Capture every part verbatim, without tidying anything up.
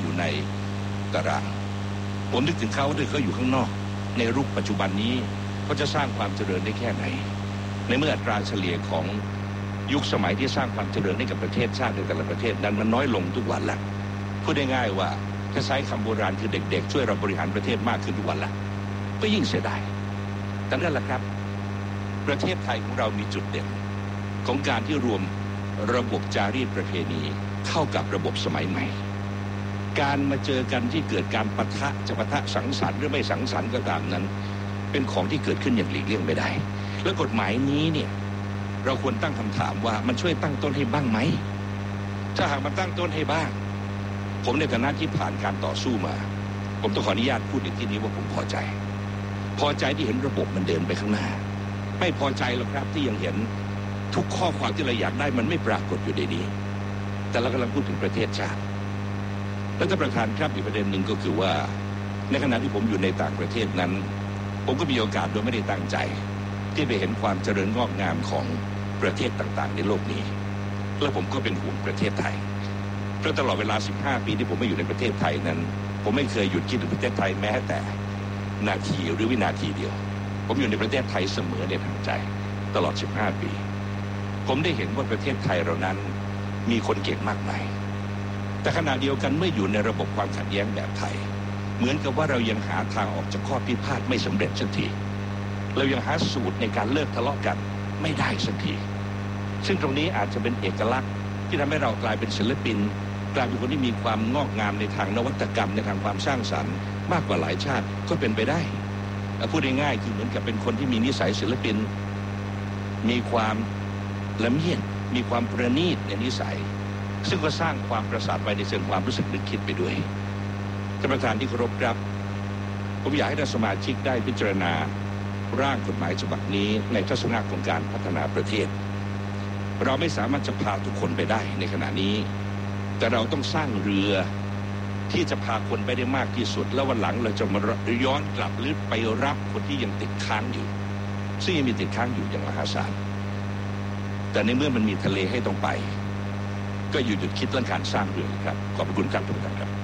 อยู่ในตารางผมนึกถึงเขาด้วยเขาอยู่ข้างนอกในรูปปัจจุบันนี้เขาจะสร้างความเจริญได้แค่ไหนในเมื่ออัตราเฉลี่ยของยุคสมัยที่สร้างความเจริญให้กับประเทศชาติในแต่ละประเทศนั้นมันน้อยลงทุกวันละพูดได้ง่ายว่าถ้าใช้คำโบราณคือเด็กๆช่วยเราบริหารประเทศมากขึ้นทุกวันละก็ยิ่งเสียดายแต่นั่นแหละครับประเทศไทยของเรามีจุดเด่นของการที่รวมระบบจารีตประเพณีเข้ากับระบบสมัยใหม่การมาเจอกันที่เกิดการปะทะจะปะทะสังสรรค์หรือไม่สังสรรค์ก็ตามนั้นเป็นของที่เกิดขึ้นอย่างหลีกเลี่ยงไม่ได้และกฎหมายนี้เนี่ยเราควรตั้งคำถามว่ามันช่วยตั้งต้นให้บ้างไหมถ้าหากมันตั้งต้นให้บ้างผมในฐานะที่ผ่านการต่อสู้มาผมต้องขออนุญาตพูดในที่นี้ว่าผมพอใจพอใจที่เห็นระบบมันเดินไปข้างหน้าไม่พอใจหรอกครับที่ยังเห็นทุกข้อความที่เราอยากได้มันไม่ปรากฏอยู่ในนี้แต่เรากำลังพูดถึงประเทศชาติและท่านประธานครับอีกประเด็นหนึ่งก็คือว่าในขณะที่ผมอยู่ในต่างประเทศนั้นผมก็มีโอกาสโดยไม่ได้ตั้งใจที่ไปเห็นความเจริญงอกงามของประเทศต่างๆในโลกนี้และผมก็เป็นห่วงประเทศไทยเพราะตลอดเวลาสิบห้าปีที่ผมไม่อยู่ในประเทศไทยนั้นผมไม่เคยหยุดคิดถึงประเทศไทยแม้แต่นาทีหรือวินาทีเดียวผมอยู่ในประเทศไทยเสมอในทางใจตลอดสิบห้าปีผมได้เห็นว่าประเทศไทยเรานั้นมีคนเก่งมากมายแต่ขณะเดียวกันเมื่ออยู่ในระบบความขัดแย้งแบบไทยเหมือนกับว่าเรายังหาทางออกจากข้อพิพาทไม่สำเร็จสักทีเรายังหาสูตรในการเลิกทะเลาะกันไม่ได้สักทีซึ่งตรงนี้อาจจะเป็นเอกลักษณ์ที่ทำให้เรากลายเป็นศิลปินกลายเป็นคนที่มีความงอกงามในทางนวัตกรรมในทางความสร้างสรรค์มากกว่าหลายชาติก็เป็นไปได้พูดง่ายๆคือเหมือนกับเป็นคนที่มีนิสัยศิลปินมีความละเมียดมีความประณีตในนิสัยซึ่งก็สร้างความประสาทไปในเชิงความรู้สึกนึกคิดไปด้วยท่านประธานที่เคารพครับผมอยากให้ท่านสมาชิกได้พิจารณาร่างกฎหมายฉบับนี้ในทัศนะของการพัฒนาประเทศเราไม่สามารถจะพาทุกคนไปได้ในขณะนี้แต่เราต้องสร้างเรือที่จะพาคนไปได้มากที่สุดแล้ววันหลังเราจะมาย้อนกลับหรือไปรับคนที่ยังติดค้างอยู่ซึ่งยังมีติดค้างอยู่อย่างมหาศาลแต่ในเมื่อมันมีทะเลให้ต้องไปก็หยุดหยุดคิดเรื่องการสร้างเรือครับขอบคุณครับทุกท่านครับ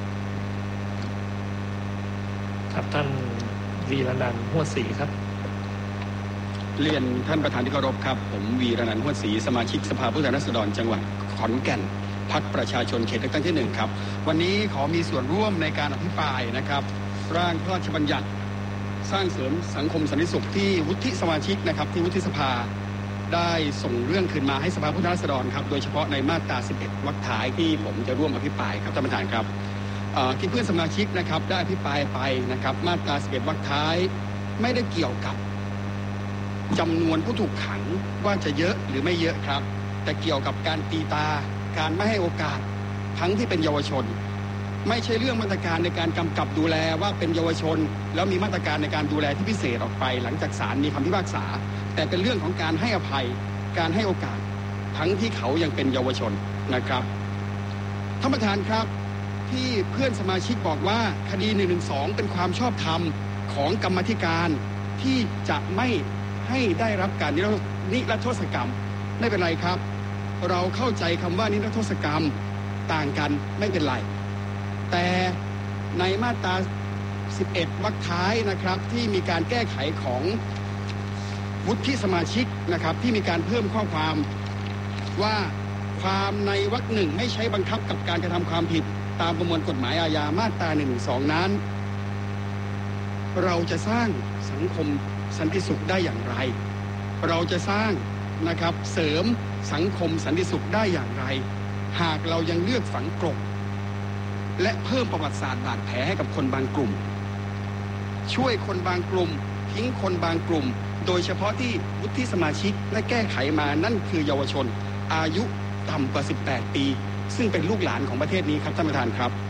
ครับท่านวีรนันท์ ฮวดศรีครับเรียนท่านประธานที่เคารพครับผมวีรนันท์ ฮวดศรีสมาชิกสภาผู้แทนราษฎรจังหวัดขอนแก่นพรรคประชาชนเขตเลือกตั้งที่หนึ่งครับวันนี้ขอมีส่วนร่วมในการอภิปรายนะครับร่างพระราชบัญญัติสร้างเสริมสังคมสันติสุขที่วุฒิสมาชิกนะครับที่วุฒิสภาได้ส่งเรื่องคืนมาให้สภาผู้แทนราษฎรครับโดยเฉพาะในมาตราสิบเอ็ดวรรคท้ายที่ผมจะร่วมอภิปรายครับท่านประธานครับที่เพื่อนสมาชิกนะครับได้อภิปรายไปนะครับมาตราสิบเอ็ดวรรคท้ายไม่ได้เกี่ยวกับจำนวนผู้ถูกขังว่าจะเยอะหรือไม่เยอะครับแต่เกี่ยวกับการตีตาการไม่ให้โอกาสทั้งที่เป็นเยาวชนไม่ใช่เรื่องมาตรการในการกำกับดูแลว่าเป็นเยาวชนแล้วมีมาตรการในการดูแลที่พิเศษออกไปหลังจากศาลมีคำพิพากษาแต่เป็นเรื่องของการให้อภัยการให้โอกาสทั้งที่เขายังเป็นเยาวชนนะครับท่านประธานครับที่เพื่อนสมาชิกบอกว่าคดีหนึ่งหนึ่งสองเป็นความชอบธรรมของกรรมธิการที่จะไม่ให้ได้รับการนิรโทษกรรมไม่เป็นไรครับเราเข้าใจคำว่านิรโทษกรรมต่างกันไม่เป็นไรแต่ในมาตราสิบเอ็ดวรรคท้ายนะครับที่มีการแก้ไขของวุฒิสมาชิกนะครับที่มีการเพิ่มข้อความว่าความในวรรคหนึ่งไม่ใช้บังคับกับการกระทำความผิดตามประมวลกฎหมายอาญามาตราหนึ่งหนึ่งสองนั้นเราจะสร้างสังคมสันติสุขได้อย่างไรเราจะสร้างนะครับเสริมสังคมสันติสุขได้อย่างไรหากเรายังเลือกฝังกลบและเพิ่มประวัติศาสตร์บาดแผลให้กับคนบางกลุ่มช่วยคนบางกลุ่มทิ้งคนบางกลุ่มโดยเฉพาะที่วุฒิสมาชิกได้แก้ไขมานั่นคือเยาวชนอายุต่ำกว่าสิบแปดปีซึ่งเป็นลูกหลานของประเทศนี้ครับท่านประธานครับ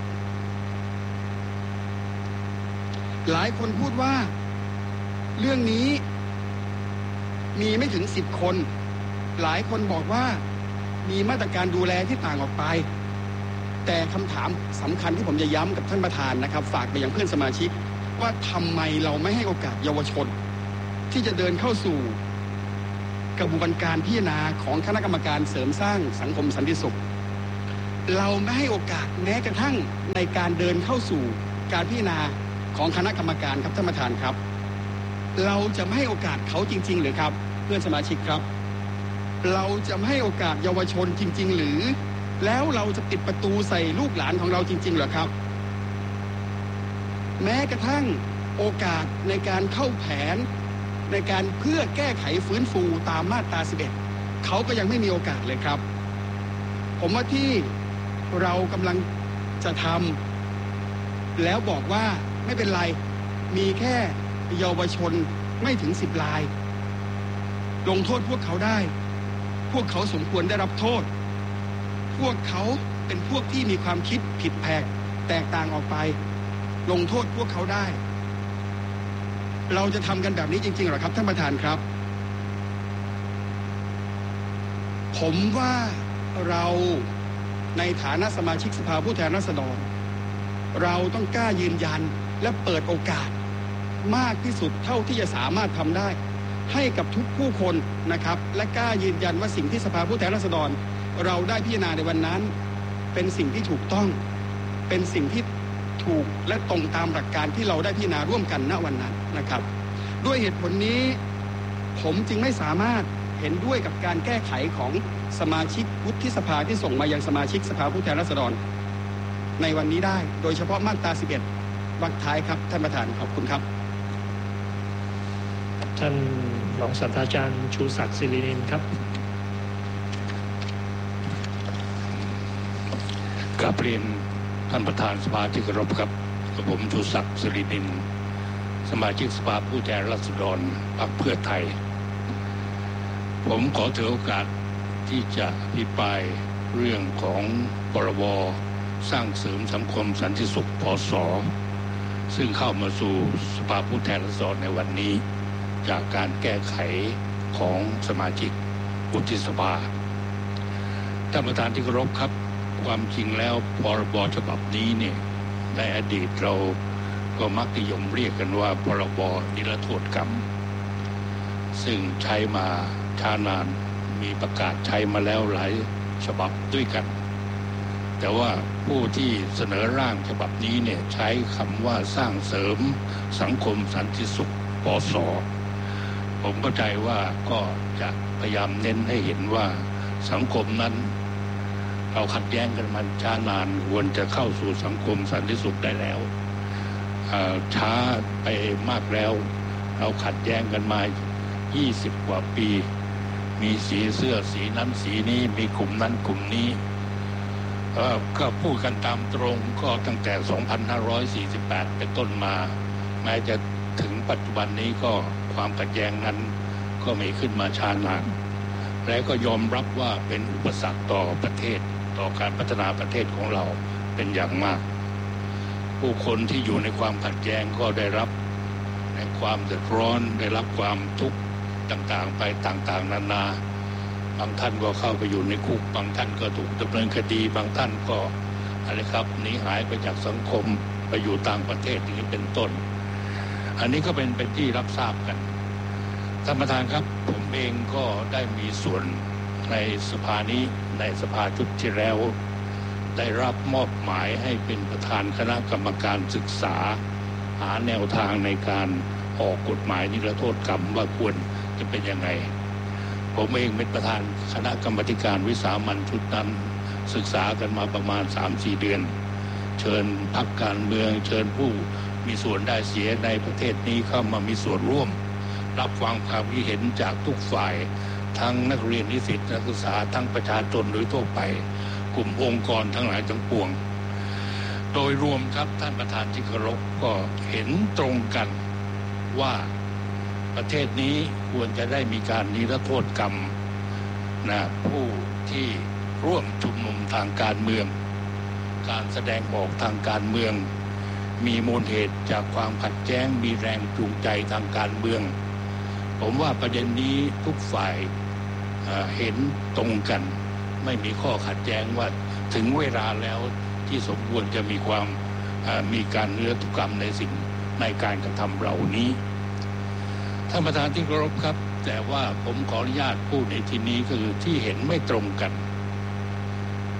หลายคนพูดว่าเรื่องนี้มีไม่ถึงสิบคนหลายคนบอกว่ามีมาตรการดูแลที่ต่างออกไปแต่คำถามสำคัญที่ผมจะย้ำกับท่านประธานนะครับฝากไปยังเพื่อนสมาชิกว่าทำไมเราไม่ให้โอกาสเยาวชนที่จะเดินเข้าสู่กระบวนการพิจารณาของคณะกรรมการเสริมสร้างสังคมสันติสุขเราไม่ให้โอกาสแม้กระทั่งในการเดินเข้าสู่การพิจารณาของคณะกรรมการครับท่านประธานครับเราจะไม่ให้โอกาสเขาจริงๆหรือครับเพื่อนสมาชิกครับเราจะไม่ให้โอกาสเยาวชนจริงๆหรือแล้วเราจะปิดประตูใส่ลูกหลานของเราจริงๆหรือครับแม้กระทั่งโอกาสในการเข้าแผนในการเพื่อแก้ไขฟื้นฟูตามมาตราสิบเอ็ดเขาก็ยังไม่มีโอกาสเลยครับผมว่าที่เรากำลังจะทำแล้วบอกว่าไม่เป็นไรมีแค่เยาวชนไม่ถึงสิบรายลงโทษพวกเขาได้พวกเขาสมควรได้รับโทษพวกเขาเป็นพวกที่มีความคิดผิดแผกแตกต่างออกไปลงโทษพวกเขาได้เราจะทำกันแบบนี้จริงๆหรอครับท่านประธานครับผมว่าเราในฐานะสมาชิกสภาผู้แทนราษฎรเราต้องกล้ายืนยันและเปิดโอกาสมากที่สุดเท่าที่จะสามารถทำได้ให้กับทุกผู้คนนะครับและกล้ายืนยันว่าสิ่งที่สภาผู้แทนราษฎรเราได้พิจารณาในวันนั้นเป็นสิ่งที่ถูกต้องเป็นสิ่งที่ถูกและตรงตามหลักการที่เราได้พิจารณาร่วมกันณวันนั้นนะครับด้วยเหตุผลนี้ผมจึงไม่สามารถเห็นด้วยกับการแก้ไขของสมาชิกวุฒิสภาที่ส่งมายังสมาชิกสภาผู้แทนราษฎรในวันนี้ได้โดยเฉพาะมาตราสิบเอ็ดวรรคท้ายครับท่านประธานขอบคุณครับท่านรองศาสตราจารย์ชูศักดิ์ศิรินินครับกราบเรียนท่านประธานสภาที่เคารพครับกับผมชูศักดิ์ศิรินินสมาชิกสภาผู้แทนราษฎรพรรคเพื่อไทยผมขอถือโอกาสที่จะอภิปรายเรื่องของพรบสร้างเสริมสังคมสันติสุขพ.ศ.ซึ่งเข้ามาสู่สภาผู้แทนราษฎรในวันนี้จากการแก้ไขของสมาชิกวุฒิสภาท่านประธานที่เคารพครับความจริงแล้วพรบฉบับนี้เนี่ยในอดีตเราก็มักนิยมเรียกกันว่าพรบนิรโทษกรรมซึ่งใช้มาช้านานมีประกาศใช้มาแล้วหลายฉบับด้วยกันแต่ว่าผู้ที่เสนอร่างฉบับนี้เนี่ยใช้คำว่าสร้างเสริมสังคมสันติสุขพ.ศ.ผมเข้าใจว่าก็จะพยายามเน้นให้เห็นว่าสังคมนั้นเราขัดแย้งกันมาช้านานควรจะเข้าสู่สังคมสันติสุขได้แล้วช้าไปมากแล้วเราขัดแย้งกันมายี่สิบกว่าปีมีสีเสื้อสีนั้นสีนี้มีกลุ่มนั้นกลุ่มนี้ก็พูดกันตามตรงก็ตั้งแต่สองพันห้าร้อยสี่สิบแปดเป็นต้นมาแม้จะถึงปัจจุบันนี้ก็ความขัดแย้งนั้นก็มีขึ้นมาช้านานและก็ยอมรับว่าเป็นอุปสรรคต่อประเทศต่อการพัฒนาประเทศของเราเป็นอย่างมากผู้คนที่อยู่ในความขัดแย้งก็ได้รับในความเดือดร้อนได้รับความทุกข์ต่างๆไปต่างๆนานาบางท่านก็เข้าไปอยู่ในคุกบางท่านก็ถูกดำเนินคดีบางท่านก็อะไรครับหนีหายไปจากสังคมไปอยู่ต่างประเทศอย่างนี้เป็นต้นอันนี้ก็เป็นเป็นที่รับทราบกันท่านประธานครับผมเองก็ได้มีส่วนในสภานี้ในสภาชุดที่แล้วได้รับมอบหมายให้เป็นประธานคณะกรรมการศึกษาหาแนวทางในการออกกฎหมายนิรโทษกรรมว่าควรจะเป็นยังไงผมเองเป็นประธานคณะกรรมการวิสามัญชุดนั้นศึกษากันมาประมาณ สามถึงสี่ เดือนเชิญพรรคการเมืองเชิญผู้มีส่วนได้เสียในประเทศนี้เข้ามามีส่วนร่วมรับฟังความคิดเห็นจากทุกฝ่ายทั้งนักเรียนนิสิตนักศึกษาทั้งประชาชนโดยทั่วไปกลุ่มองค์กรทั้งหลายทั้งปวงโดยรวมครับท่านประธานที่เคารพก็เห็นตรงกันว่าประเทศนี้ควรจะได้มีการนิรโทษกรรมนะผู้ที่ร่วมชุมนุมทางการเมืองการแสดงออกทางการเมืองมีมูลเหตุจากความขัดแย้งมีแรงจูงใจทางการเมืองผมว่าประเด็นนี้ทุกฝ่ายเห็นตรงกันไม่มีข้อขัดแย้งว่าถึงเวลาแล้วที่สมควรจะมีความมีการนิรโทษกรรมในสิ่งในการกระทำเหล่านี้ท่านประธานที่เคารพครับแต่ว่าผมขออนุญาตพูดในที่นี้คือที่เห็นไม่ตรงกัน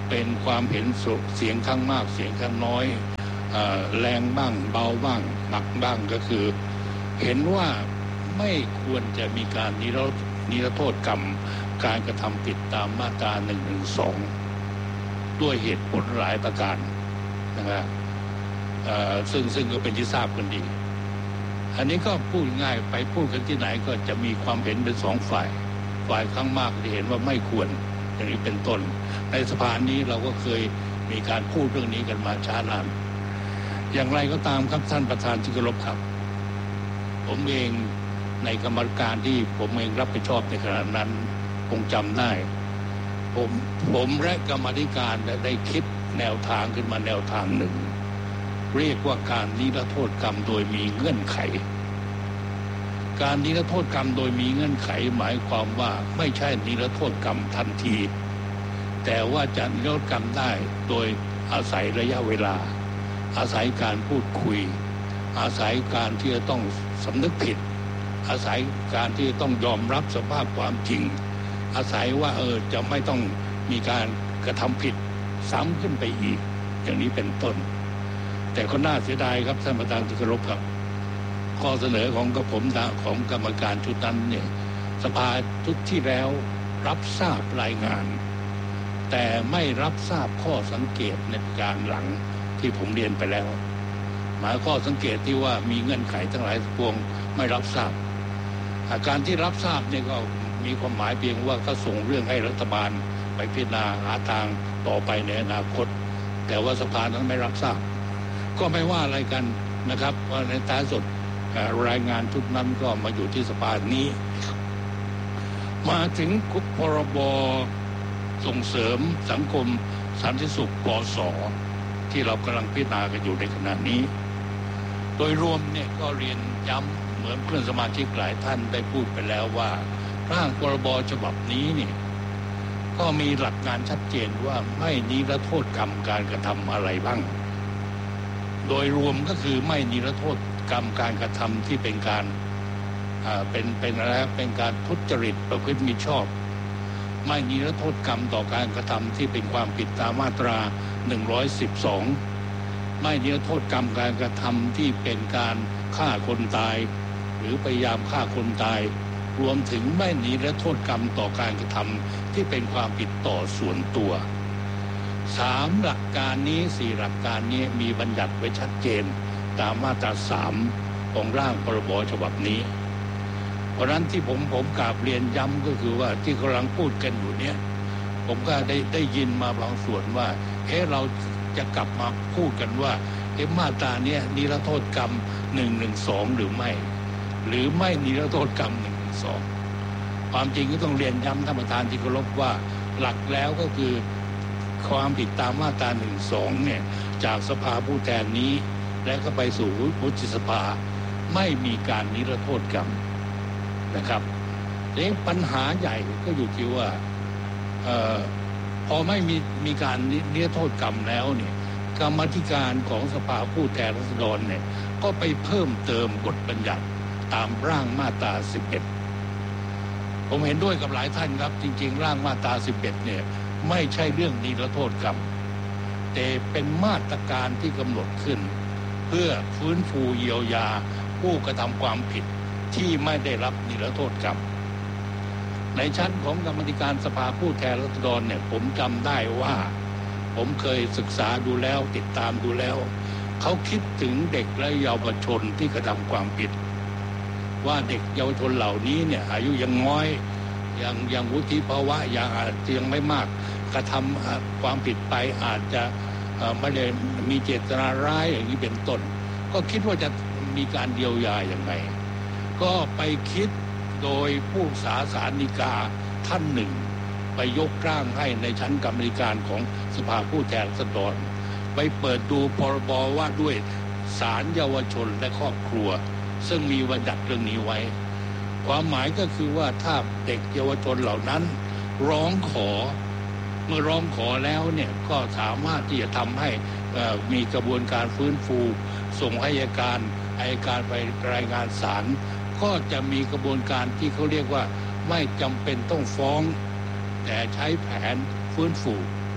เป็นความเห็นเสียงข้างมากเสียงข้างน้อยแรงบ้างเบาบ้างหนักบ้างก็คือเห็นว่าไม่ควรจะมีการนิรนิรโทษกรรมการกระทำผิดตามมาตราหนึ่งหนึ่งสองด้วยเหตุผลหลายประการนะครับซึ่งซึ่งก็เป็นที่ทราบกันดีอันนี้ก็พูดง่ายไปพูดกันที่ไหนก็จะมีความเห็นเป็นสองฝ่ายฝ่ายข้างมากที่เห็นว่าไม่ควรอย่างนี้เป็นต้นในสภานี้เราก็เคยมีการพูดเรื่องนี้กันมาช้านานอย่างไรก็ตามครับท่านประธานที่เคารพครับผมเองในกรรมการที่ผมเองรับผิดชอบในขณะนั้นคงจำได้ผมผมและกรรมธิการได้คิดแนวทางขึ้นมาแนวทางหนึ่งเรียกว่าการนิรโทษกรรมโดยมีเงื่อนไขการนิรโทษกรรมโดยมีเงื่อนไขหมายความว่าไม่ใช่นิรโทษกรรมทันทีแต่ว่าจะนิรโทษกรรมได้โดยอาศัยระยะเวลาอาศัยการพูดคุยอาศัยการที่จะต้องสำนึกผิดอาศัยการที่จะต้องยอมรับสภาพความจริงอาศัยว่าเออจะไม่ต้องมีการกระทำผิดซ้ำขึ้นไปอีกอย่างนี้เป็นต้นแต่ก็น่าเสียดายครับท่านประธานที่เคารพครับข้อเสนอของกระผมของกรรมการชุดนั้นเนี่ยสภาชุดที่แล้วรับทราบรายงานแต่ไม่รับทราบข้อสังเกตในการหลังที่ผมเรียนไปแล้วหมายข้อสังเกตที่ว่ามีเงื่อนไขทั้งหลายพวงไม่รับทราบอาการที่รับทราบเนี่ยก็มีความหมายเพียงว่าก็ส่งเรื่องให้รัฐบาลไปพิจารณาหาทางต่อไปในอนาคตแต่ว่าสภานั้นไม่รับทราบก็ไม่ว่าอะไรกันนะครับว่าในท้ายสุดรายงานชุดนั้นก็มาอยู่ที่สภานี้มาถึงพรบส่งเสริมสังคมสันติสุขกส.ที่เรากำลังพิจารณากันอยู่ในขณะนี้โดยรวมเนี่ยก็เรียนย้ำเหมือนเพื่อนสมาชิกหลายท่านได้พูดไปแล้วว่าร่างพรบฉบับนี้เนี่ยก็มีหลักการชัดเจนว่าไม่นิรโทษกรรมการกระทำอะไรบ้างโดยรวมก็คือไม่นิรโทษกรรมการกระทำที่เป็นการอ่าเป็นเป็นอะไรเป็นการทุจริตประพฤติมิชอบไม่นิรโทษกรรมต่อการกระทำที่เป็นความผิดตามมาตราหนึ่งร้อยสิบสองไม่นิรโทษกรรมการกระทำที่เป็นการฆ่าคนตายหรือพยายามฆ่าคนตายรวมถึงไม่นิรโทษกรรมต่อการกระทำที่เป็นความผิดต่อส่วนตัวสามหลักการนี้สี่หลักการนี้มีบัญญัติไว้ชัดเจนตามมาตราสามของร่างพรบฉบับนี้เพราะฉะนั้นที่ผมผมกราบเรียนย้ำก็คือว่าที่กำลังพูดกันอยู่เนี่ยผมก็ได้ได้ยินมาบางส่วนว่าเอ๊ะเราจะกลับมาพูดกันว่าเอ๊ะมาตราเนี้ยนิรโทษกรรมหนึ่งหนึ่งสองหรือไม่หรือไม่นิรโทษกรรมหนึ่งหนึ่งสองความจริงก็ต้องเรียนย้ำท่านประธานที่เคารพว่าหลักแล้วก็คือความผิดตามมาตราหนึ่งสองเนี่ยจากสภาผู้แทนนี้และก็ไปสู่วุฒิสภาไม่มีการนิรโทษกรรมนะครับเรื่องปัญหาใหญ่ก็อยู่ที่ว่าเอ่อพอไม่มีมีการนิรโทษกรรมแล้วเนี่ยกรรมาธิการของสภาผู้แทนราษฎรเนี่ยก็ไปเพิ่มเติมบทบัญญัติตามร่างมาตราสิบเอ็ดผมเห็นด้วยกับหลายท่านครับจริงๆร่างมาตราสิบเอ็ดเนี่ยไม่ใช่เรื่องนิรโทษกรรมแต่เป็นมาตรการที่กำหนดขึ้นเพื่อฟื้นฟูเยียวยาผู้กระทำความผิดที่ไม่ได้รับนิรโทษกรรมในชั้นของกรรมการสภาผู้แทนราษฎรเนี่ยผมจำได้ว่าผมเคยศึกษาดูแล้วติดตามดูแล้วเขาคิดถึงเด็กและเยาวชนที่กระทำความผิดว่าเด็กเยาวชนเหล่านี้เนี่ยอายุยังน้อยยังยังวุฒิภาวะยังอาจจะยังไม่มากกระทำความผิดไปอาจจะไม่ได้มีเจตนาร้ายอย่างนี้เป็นต้นก็คิดว่าจะมีการเยียวยาอย่างไรก็ไปคิดโดยผู้สาสานิกาท่านหนึ่งไปยกร่างให้ในชั้นกรรมการของสภาผู้แทนราษฎรไปเปิดดูพรบว่าด้วยศาลเยาวชนและครอบครัวซึ่งมีบัญญัติเรื่องนี้ไว้ความหมายก็คือว่าถ้าเด็กเยาวชนเหล่านั้นร้องขอเมื่อร้องขอแล้วเนี่ยก็สามารถที่จะทำให้มีกระบวนการฟื้นฟูส่งอัยการอัยการไปรายงานศาลก็จะมีกระบวนการที่เขาเรียกว่าไม่จำเป็นต้องฟ้องแต่ใช้แผนฟื้นฟู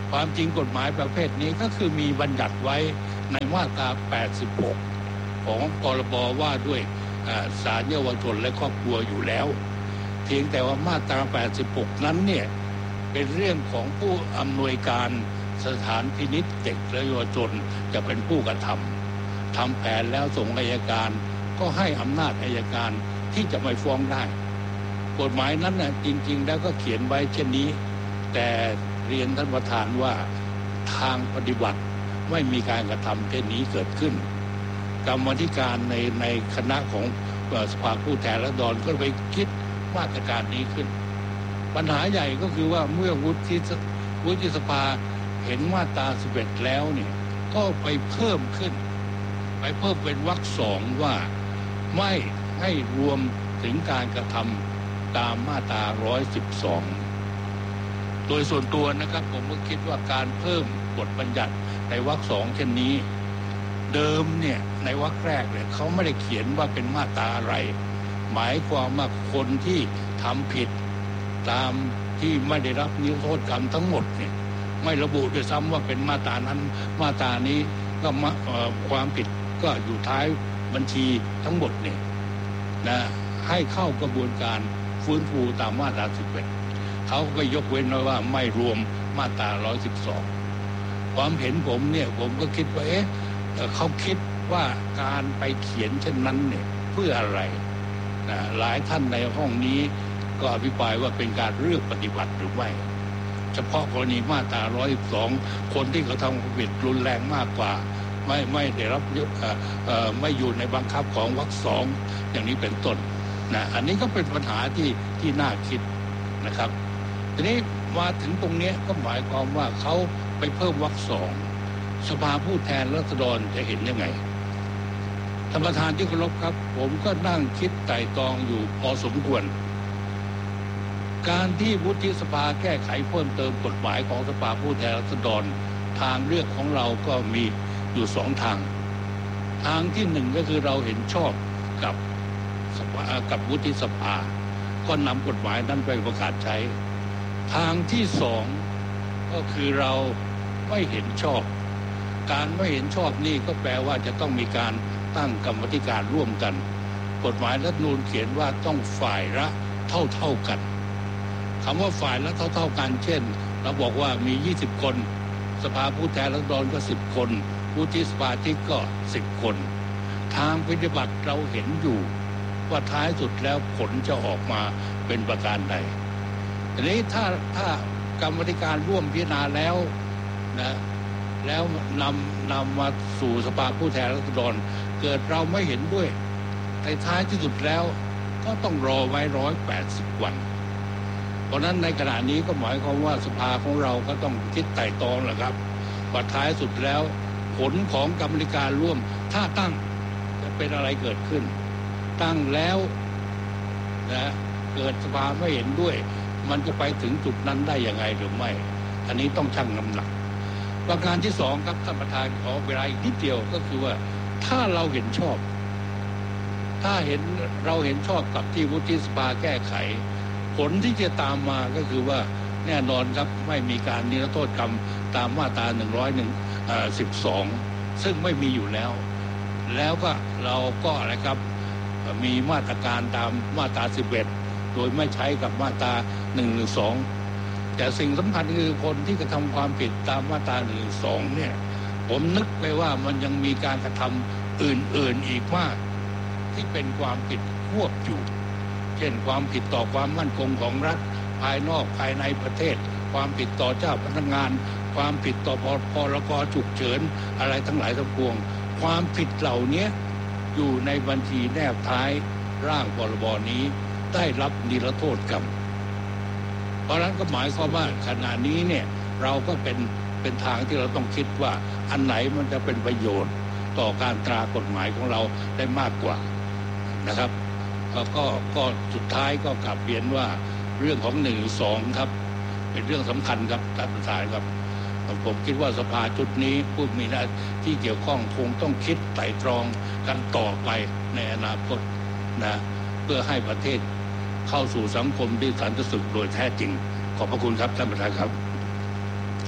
ความจริงกฎหมายประเภทนี้ก็คือมีบัญญัติไว้ในมาตราแปดสิบหกของพรบว่าด้วยศาลเยาวชนและครอบครัวอยู่แล้วเพียงแต่ว่ามาตราแปดสิบหกนั้นเนี่ยเป็นเรื่องของผู้อำนวยการสถานพินิจเด็กและเยาวชนจะเป็นผู้กระทำทำแผนแล้วส่งอัยการก็ให้อำนาจอัยการที่จะไม่ฟ้องได้กฎหมายนั้นน่ะจริงๆแล้วก็เขียนไว้เช่นนี้แต่เรียนท่านประธานว่าทางปฏิบัติไม่มีการกระทำเช่นนี้เกิดขึ้นกรรมาธิการในในคณะของสภาผู้แทนราษฎรก็ไปคิดมาตรการนี้ขึ้นปัญหาใหญ่ก็คือว่าเมื่อวุฒิวุฒิสภาเห็นมาตราสิบเอ็ดแล้วเนี่ยก็ไปเพิ่มขึ้นไปเพิ่มเป็นวรรคสองว่าไม่ให้รวมถึงการกระทำตามมาตราหนึ่งร้อยสิบสองโดยส่วนตัวนะครับผมก็คิดว่าการเพิ่มบทบัญญัติในวรรคสองเช่นนี้เดิมเนี่ยในวรรคแรกเนี่ยเขาไม่ได้เขียนว่าเป็นมาตราอะไรหมายความว่าคนที่ทำผิดตามที่ไม่ได้รับนิรโทษกรรมทั้งหมดเนี่ยไม่ระบุด้วยซ้ำว่าเป็นมาตรานั้นมาตรานี้ก็ความผิดก็อยู่ท้ายบัญชีทั้งหมดเนี่ยนะให้เข้ากระบวนการฟื้นฟูตามมาตราสิบเอ็ดเขาก็ยกเว้นไว้ว่าไม่รวมมาตราหนึ่งร้อยสิบสองความเห็นผมเนี่ยผมก็คิดว่าเอ๊ะเขาคิดว่าการไปเขียนเช่นนั้นเนี่ยเพื่ออะไรนะหลายท่านในห้องนี้ก็อภิปรายว่าเป็นการเลือกปฏิบัติหรือไม่เฉพาะกรณีมาตราหนึ่งร้อยสิบสองคนที่เขาทำความผิดรุนแรงมากกว่าไม่ไม่ได้รับไม่อยู่ในบังคับของวรรคสองอย่างนี้เป็นต้นนะอันนี้ก็เป็นปัญหาที่ที่น่าคิดนะครับทีนี้มาถึงตรงนี้ก็หมายความว่าเขาไปเพิ่มวรรคสองสภาผู้แทนราษฎรจะเห็นยังไงท่านประธานที่เคารพครับผมก็นั่งคิดไต่ตรองอยู่พอสมควรการที่วุฒิสภาแก้ไขเพิ่มเติมกฎหมายของสภาผู้แทนราษฎรทางเลือกของเราก็มีอยู่สองทางทางที่หนึ่งก็คือเราเห็นชอบกับกับวุฒิสภาก็นำกฎหมายนั้นไปประกาศใช้ทางที่สองก็คือเราไม่เห็นชอบการไม่เห็นชอบนี่ก็แปลว่าจะต้องมีการตั้งกรรมธิการร่วมกันกฎหมายรัฐธรรมนูญเขียนว่าต้องฝ่ายละเท่าๆกันคำว่าฝ่ายละเท่าๆกันเช่นเราบอกว่ามียี่สิบคนสภาผู้แทนราษฎรก็สิบคนวุฒิสมาชิกก็สิบคนทางปฏิบัติเราเห็นอยู่ว่าท้ายสุดแล้วผลจะออกมาเป็นประการใดทีนี้ถ้าถ้ากรรมธิการร่วมพิจารณาแล้วนะแล้วนำนำมาสู่สภาผู้แทนราษฎรเกิดเราไม่เห็นด้วยในท้ายที่สุดแล้วก็ต้องรอไว้ร้อยแปดสิบวันเพราะนั้นในขณะนี้ก็หมายความว่าสภาของเราก็ต้องคิดไต่ตรองแหละครับว่าท้ายสุดแล้วผลของกรรมธิการร่วมถ้าตั้งจะเป็นอะไรเกิดขึ้นตั้งแล้วนะเกิดสภาไม่เห็นด้วยมันจะไปถึงจุดนั้นได้ยังไงหรือไม่อันนี้ต้องชั่งน้ำหนักประการที่สองครับท่านประธานขอเวลาอีกนิดเดียวก็คือว่าถ้าเราเห็นชอบถ้าเห็นเราเห็นชอบกับที่วุฒิสภาแก้ไขผลที่จะตามมาก็คือว่าแน่นอนครับไม่มีการนิรโทษกรรมตามมาตราหนึ่งร้อยสิบสองซึ่งไม่มีอยู่แล้วแล้วก็เราก็อะไรครับมีมาตรการตามมาตราสิบเอ็ดโดยไม่ใช้กับมาตราหนึ่งหรือสองแต่สิ่งสำคัญคือคนที่กระทำความผิดตามมาตราหนึ่งสองเนี่ยผมนึกไปว่ามันยังมีการกระทำอื่นๆอีกมากที่เป็นความผิดควบอยู่เช่นความผิดต่อความมั่นคงของรัฐภายนอกภายในประเทศความผิดต่อเจ้าพนักงานความผิดต่อพรกฉุกเฉินอะไรทั้งหลายทั้งปวงความผิดเหล่านี้อยู่ในบัญชีแนบท้ายร่างพรบนี้ได้รับนิรโทษกรรมเพราะนั้นก็หมายความว่าขณะนี้เนี่ยเราก็เป็นเป็นทางที่เราต้องคิดว่าอันไหนมันจะเป็นประโยชน์ต่อการตรากฎหมายของเราได้มากกว่านะครับก็ก็ก็สุดท้ายก็กลับเรียนว่าเรื่องของหนึ่งสองครับเป็นเรื่องสำคัญครับท่านประธานครับผมคิดว่าสภาชุดนี้ผู้มีหน้าที่เกี่ยวข้องคงต้องคิดไตร่ตรองกันต่อไปในอนาคตนะเพื่อให้ประเทศเข้าสู่สังคมที่สันติสุขโดยแท้จริงขอบพระคุณครับท่านประธานครับท่าน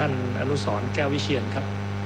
ท่านอนุสรณ์แก้ววิเชียรครับ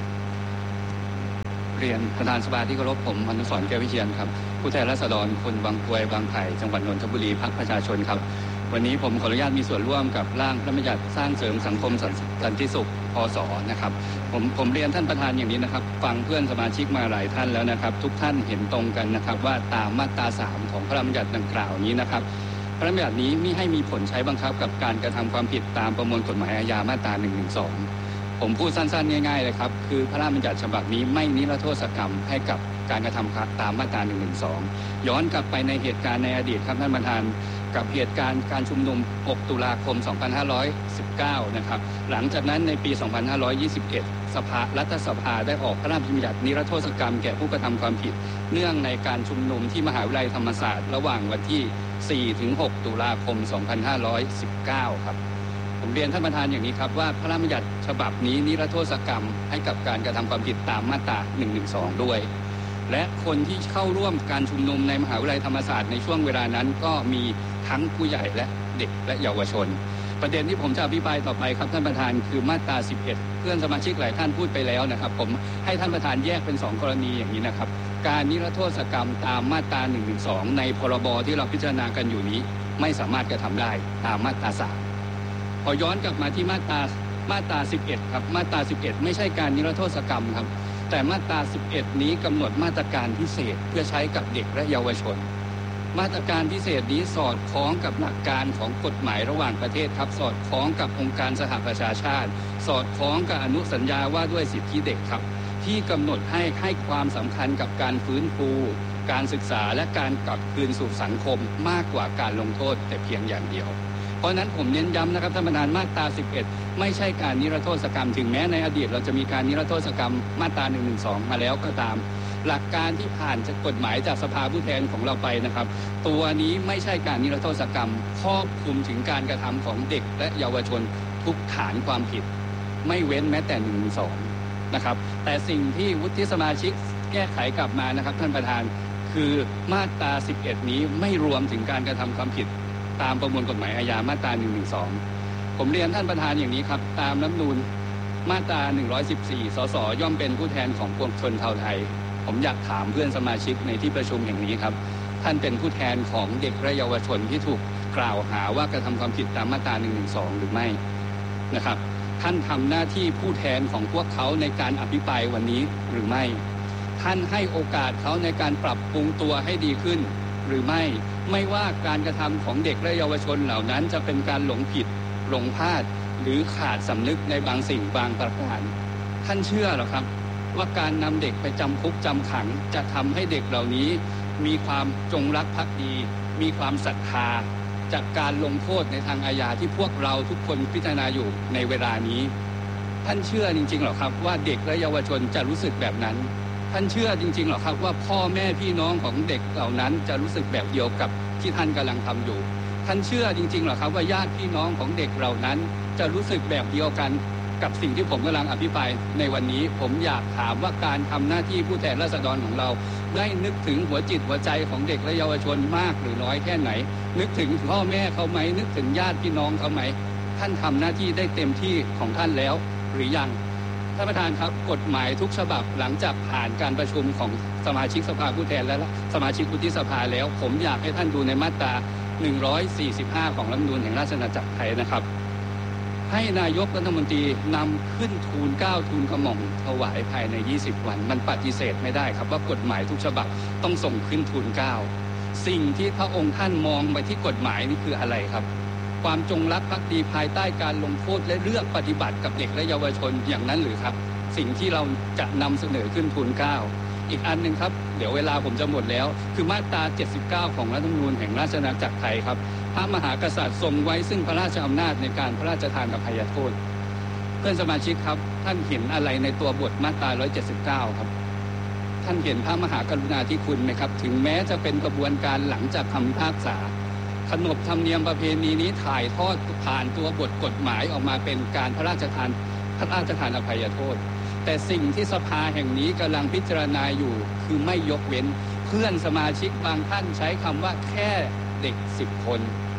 เรียนประธานสภาที่เคารพผมอนุสรณ์แก้ววิเชียรครับผู้แทนราษฎรคนบางกรวยบางไผ่จังหวัดนนทบุรีพรรคประชาชนครับวันนี้ผมขออนุญาตมีส่วนร่วมกับร่างพระราชบัญญัติสร้างเสริมสังคมสันติสุขพศนะครับผมผมเรียนท่านประธานอย่างนี้นะครับฟังเพื่อนสมาชิกมาหลายท่านแล้วนะครับทุกท่านเห็นตรงกันนะครับว่าตามมาตราสามของพระราชบัญญัติดังกล่าวนี้นะครับพระราชบัญญัตินี้มิให้มีผลใช้บังคับกับการกระทำความผิดตามประมวลกฎหมายอาญามาตราหนึ่งหนึ่งสองผมพูดสั้นๆง่ายๆเลยครับคือพระราชบัญญัติฉบับนี้ไม่นิรโทษกรรมให้กับการกระทำตามมาตราหนึ่งหนึ่งสองย้อนกลับไปในเหตุการณ์ในอดีตครับท่านประธานกับเหตุการณ์การชุมนุมหกตุลาคมสองพันห้าร้อยสิบเก้านะครับหลังจากนั้นในปีสองพันห้าร้อยยี่สิบเอ็ดสภารัฐสภาได้ออกพระราชบัญญัตินิรโทษกรรมแก่ผู้กระทำความผิดเนื่องในการชุมนุมที่มหาวิทยาลัยธรรมศาสตร์ระหว่างวันที่สี่ถึงหกตุลาคมสองพันห้าร้อยสิบเก้าครับผมเรียนท่านประธานอย่างนี้ครับว่าพระราชบัญญัติฉบับนี้นิรโทษกรรมให้กับการกระทำความผิดตามมาตราหนึ่งหนึ่งสองด้วยและคนที่เข้าร่วมการชุมนุมในมหาวิทยาลัยธรรมศาสตร์ในช่วงเวลานั้นก็มีทั้งผู้ใหญ่และเด็กและเยาวชนประเด็นที่ผมจะอภิปรายต่อไปครับท่านประธานคือมาตราสิบเอ็ดเพื่อนสมาชิกหลายท่านพูดไปแล้วนะครับผมให้ท่านประธานแยกเป็นสองกรณีอย่างนี้นะครับการนิรโทษกรรมตามมาตราหนึ่งหนึ่งสองในพรบที่เราพิจารณากันอยู่นี้ไม่สามารถกระทำได้ตามมาตราสามพอย้อนกลับมาที่มาตรามาตราสิบเอ็ดครับมาตราสิบเอ็ดไม่ใช่การนิรโทษกรรมครับแต่มาตราสิบเอ็ดนี้กำหนดมาตรการพิเศษเพื่อใช้กับเด็กและเยาวชนมาตรการพิเศษนี้สอดคล้องกับหลักการของกฎหมายระหว่างประเทศครับสอดคล้องกับองค์การสหประชาชาติสอดคล้องกับอนุสัญญาว่าด้วยสิทธิเด็กครับที่กำหนดให้ให้ความสำคัญกับการฟื้นฟูการศึกษาและการกลับคืนสู่สังคมมากกว่าการลงโทษแต่เพียงอย่างเดียวเพราะนั้นผมเน้นย้ำนะครับท่านประธานมาตราสิบเอ็ดไม่ใช่การนิรโทษกรรมถึงแม้ในอดีตเราจะมีการนิรโทษกรรมมาตราหนึ่งหนึ่งสองมาแล้วก็ตามหลักการที่ผ่านจากกฎหมายจากสภาผู้แทนของเราไปนะครับตัวนี้ไม่ใช่การนิรโทษกรรมครอบคลุมถึงการกระทำของเด็กและเยาวชนทุกฐานความผิดไม่เว้นแม้แต่หนึ่งหนึ่งสองนะครับแต่สิ่งที่วุฒิสมาชิกแก้ไขกลับมานะครับท่านประธานคือมาตราสิบเอ็ดนี้ไม่รวมถึงการกระทำความผิดตามประมวลกฎหมายอาญามาตราหนึ่งหนึ่งสองผมเรียนท่านประธานอย่างนี้ครับตามรัฐธรรมนูญมาตราหนึ่งร้อยสิบสี่สสย่อมเป็นผู้แทนของปวงชนชาวไทยผมอยากถามเพื่อนสมาชิกในที่ประชุมแห่งนี้ครับท่านเป็นผู้แทนของเด็กและเยาวชนที่ถูกกล่าวหาว่ากระทำความผิดตามมาตราหนึ่งหนึ่งสองหรือไม่นะครับท่านทำหน้าที่ผู้แทนของพวกเขาในการอภิปรายวันนี้หรือไม่ท่านให้โอกาสเขาในการปรับปรุงตัวให้ดีขึ้นหรือไม่ไม่ว่าการกระทำของเด็กและเยาวชนเหล่านั้นจะเป็นการหลงผิดหลงพลาดหรือขาดสำนึกในบางสิ่งบางประการท่านเชื่อหรอครับว่าการนำเด็กไปจำคุกจำขังจะทำให้เด็กเหล่านี้มีความจงรักภักดีมีความศรัทธาจากการลงโทษในทางอาญาที่พวกเราทุกคนพิจารณาอยู่ในเวลานี้ท่านเชื่อจริงๆหรอครับว่าเด็กและเยาวชนจะรู้สึกแบบนั้นท่านเชื่อจริงๆหรอครับว่าพ่อแม่พี่น้องของเด็กเหล่านั้นจะรู้สึกแบบเดียวกับที่ท่านกำลังทำอยู่ท่านเชื่อจริงๆหรอครับว่าญาติพี่น้องของเด็กเหล่านั้นจะรู้สึกแบบเดียวกันกับสิ่งที่ผมกำลังอภิปรายในวันนี้ผมอยากถามว่าการทำหน้าที่ผู้แทนราษฎรของเราได้นึกถึงหัวจิตหัวใจของเด็กและเยาวชนมากหรือน้อยแค่ไหนนึกถึงพ่อแม่เขาไหมนึกถึงญาติพี่น้องเขาไหมท่านทำหน้าที่ได้เต็มที่ของท่านแล้วหรือยังท่านประธานครับกฎหมายทุกฉบับหลังจากผ่านการประชุมของสมาชิกสภาผู้แทนและสมาชิกวุฒิสภาแล้วผมอยากให้ท่านดูในมาตราหนึ่งร้อยสี่สิบห้าของรัฐธรรมนูญแห่งราชอาณาจักรไทยนะครับให้นายกรัฐมนตรีนำขึ้นทูลเกล้าทูลกระหม่อมถวายภายในยี่สิบวันมันปฏิเสธไม่ได้ครับว่ากฎหมายทุกฉบับต้องส่งขึ้นทูลเกล้าสิ่งที่พระองค์ท่านมองไปที่กฎหมายนี่คืออะไรครับความจงรักภักดีภายใต้การลงโทษและเลือกปฏิบัติกับเด็กและเยาวชนอย่างนั้นหรือครับสิ่งที่เราจะนำเสนอขึ้นทูลเกล้าอีกอันหนึ่งครับเดี๋ยวเวลาผมจะหมดแล้วคือมาตราเจ็ดสิบเก้าของรัฐธรรมนูญแห่งราชอาณาจักรไทยครับพระมหากษัตริย์ทรงไว้ซึ่งพระราชอำนาจในการพระราชทานอภัยโทษเพื่อนสมาชิกครับท่านเห็นอะไรในตัวบทมาตราหนึ่งร้อยเจ็ดสิบเก้าครับท่านเห็นพระมหากรุณาธิคุณไหมครับถึงแม้จะเป็นกระบวนการหลังจากคำพิพากษาขนบธรรมเนียมประเพณีนี้ถ่ายทอดผ่านตัวบทกฎหมายออกมาเป็นการพระราชทานพระราชทานอภัยโทษแต่สิ่งที่สภาแห่งนี้กำลังพิจารณาอยู่คือไม่ยกเว้นเพื่อนสมาชิกบางท่านใช้คำว่าแค่เด็กสิบคนผ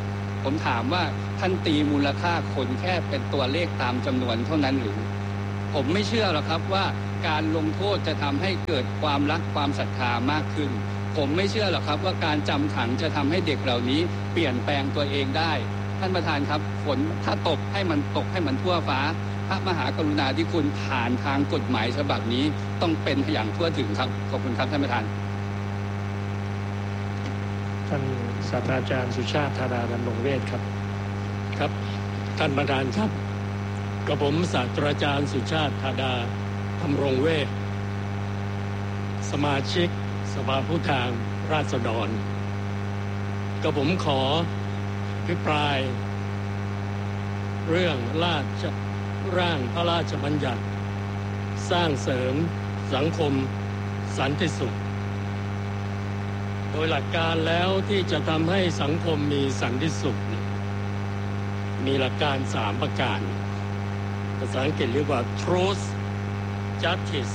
ผมถามว่าท่านตีมูลค่าคนแค่เป็นตัวเลขตามจำนวนเท่านั้นหรือผมไม่เชื่อหรอกครับว่าการลงโทษจะทำให้เกิดความรักความศรัทธามากขึ้นผมไม่เชื่อหรอกครับว่าการจำขังจะทำให้เด็กเหล่านี้เปลี่ยนแปลงตัวเองได้ท่านประธานครับฝนถ้าตกให้มันตกให้มันทั่วฟ้าพระมหากรุณาธิคุณผ่านทางกฎหมายฉบับนี้ต้องเป็นอย่างทั่วถึงครับขอบคุณครับท่านประธานท่านศาสตราจารย์สุชาติธาราดำรงเวชครับครับท่านประธานครับกระผมศาสตราจารย์สุชาติธาราดำรงเวชสมาชิกสภาผู้แทนราษฎรกระผมขออภิปรายเรื่องราชร่างพระราชบัญญัติสร้างเสริมสังคมสันติสุขโดยหลักการแล้วที่จะทำให้สังคมมีสันติสุขมีหลักการสามประการภาษาอังกฤษเรียกว่า truth justice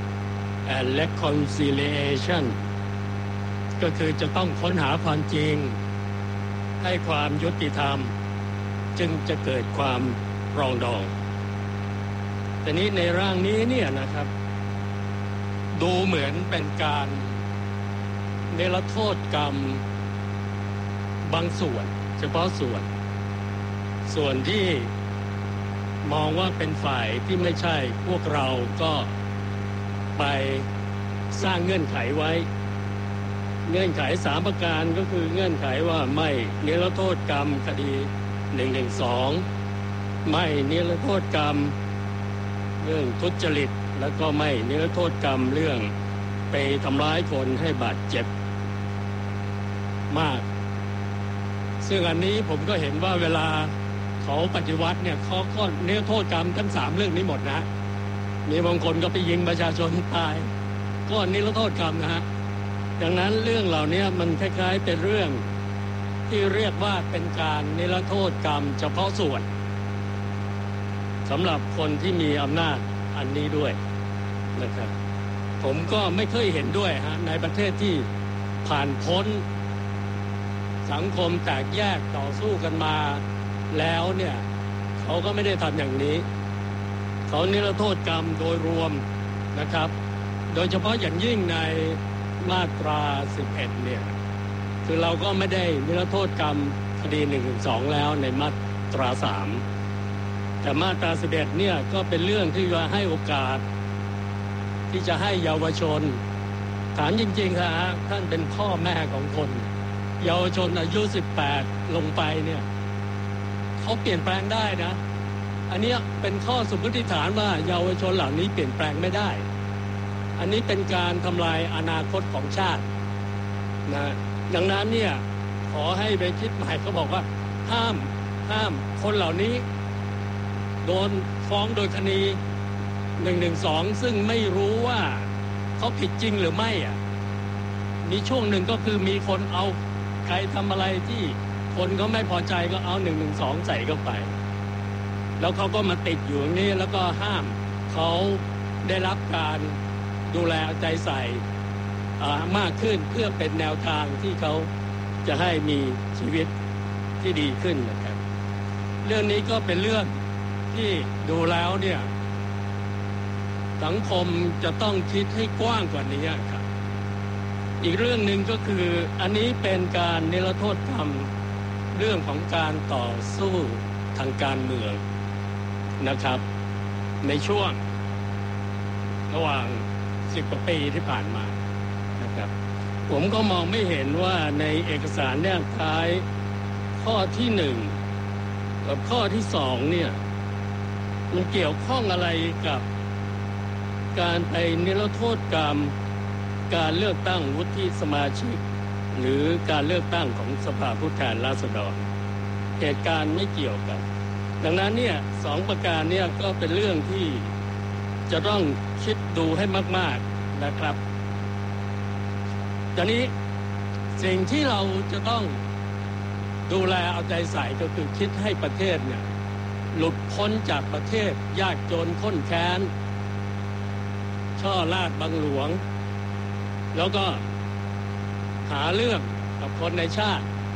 and reconciliation ก็คือจะต้องค้นหาความจริงให้ความยุติธรรมจึงจะเกิดความปรองดองแต่นี้ในร่างนี้เนี่ยนะครับดูเหมือนเป็นการเนรโทษกรรมบางส่วนเฉพาะส่วนส่วนที่มองว่าเป็นฝ่ายที่ไม่ใช่พวกเราก็ไปสร้างเงื่อนไขไว้เงื่อนไขสามประการก็คือเงื่อนไขว่าไม่นิรโทษกรรมคดีหนึ่งหนึ่งสองไม่นิรโทษกรรมเรื่องทุจริตแล้วก็ไม่นิรโทษกรรมเรื่องไปทำร้ายคนให้บาดเจ็บมากซึ่งอันนี้ผมก็เห็นว่าเวลาเขาปฏิวัติเนี่ยเขาก็นิรโทษกรรมทั้งสามเรื่องนี้หมดนะมีบางคนก็ไปยิงประชาชนตายก็นิรโทษกรรมนะฮะดังนั้นเรื่องเหล่านี้มันคล้ายๆเป็นเรื่องที่เรียกว่าเป็นการนิรโทษกรรมเฉพาะส่วนสำหรับคนที่มีอำนาจอันนี้ด้วยนะครับผมก็ไม่เคยเห็นด้วยฮะในประเทศที่ผ่านพ้นสังคมแตกแยกต่อสู้กันมาแล้วเนี่ยเขาก็ไม่ได้ทำอย่างนี้เขานิรโทษกรรมโดยรวมนะครับโดยเฉพาะอย่างยิ่งในมาตราสิบเอ็ดเนี่ยคือเราก็ไม่ได้นิรโทษกรรมคดีหนึ่งถึงสองแล้วในมาตราสามแต่มาตราสิบเอ็ดเนี่ยก็เป็นเรื่องที่จะให้โอกาสที่จะให้เยาวชนถามจริงๆค่ะท่านเป็นพ่อแม่ของคนเยาวชนอายุสิบแปดลงไปเนี่ยเขาเปลี่ยนแปลงได้นะอันนี้เป็นข้อสมมติฐานว่าเยาวชนเหล่านี้เปลี่ยนแปลงไม่ได้อันนี้เป็นการทำลายอนาคตของชาตินะดังนั้นเนี่ยขอให้ไปคิดใหม่เขาบอกว่าห้ามห้ามคนเหล่านี้โดนฟ้องโดยคดีหนึ่งหนึ่งสองซึ่งไม่รู้ว่าเขาผิดจริงหรือไม่อ่ะมีช่วงหนึ่งก็คือมีคนเอาใครทำอะไรที่คนเขาไม่พอใจก็เอาหนึ่งหนึ่งสองใส่เข้าไปแล้วเขาก็มาติดอยู่อย่างนี้แล้วก็ห้ามเขาได้รับการดูแลใจใส่มากขึ้นเพื่อเป็นแนวทางที่เขาจะให้มีชีวิตที่ดีขึ้นนะครับเรื่องนี้ก็เป็นเรื่องที่ดูแล้วเนี่ยสังคมจะต้องคิดให้กว้างกว่านี้ครับอีกเรื่องหนึ่งก็คืออันนี้เป็นการนิรโทษกรรมเรื่องของการต่อสู้ทางการเมืองนะครับในช่วงระหว่างสิบกว่าปีที่ผ่านมานะครับผมก็มองไม่เห็นว่าในเอกสารแนบท้ายข้อที่หนึ่งกับข้อที่สองเนี่ยมันเกี่ยวข้องอะไรกับการไปนิรโทษกรรมการเลือกตั้งวุฒิสมาชิกหรือการเลือกตั้งของสภาผู้แทนราษฎรเหตุการณ์ไม่เกี่ยวกันดังนั้นเนี่ยสองประการเนี่ยก็เป็นเรื่องที่จะต้องคิดดูให้มากๆนะครับตอนนี้สิ่งที่เราจะต้องดูแลเอาใจใส่ก็คือคิดให้ประเทศเนี่ยหลุดพ้นจากประเทศยากจนข้นแค้นช่อลาดบังหลวงแล้วก็หาเรื่องกับคนในชาติ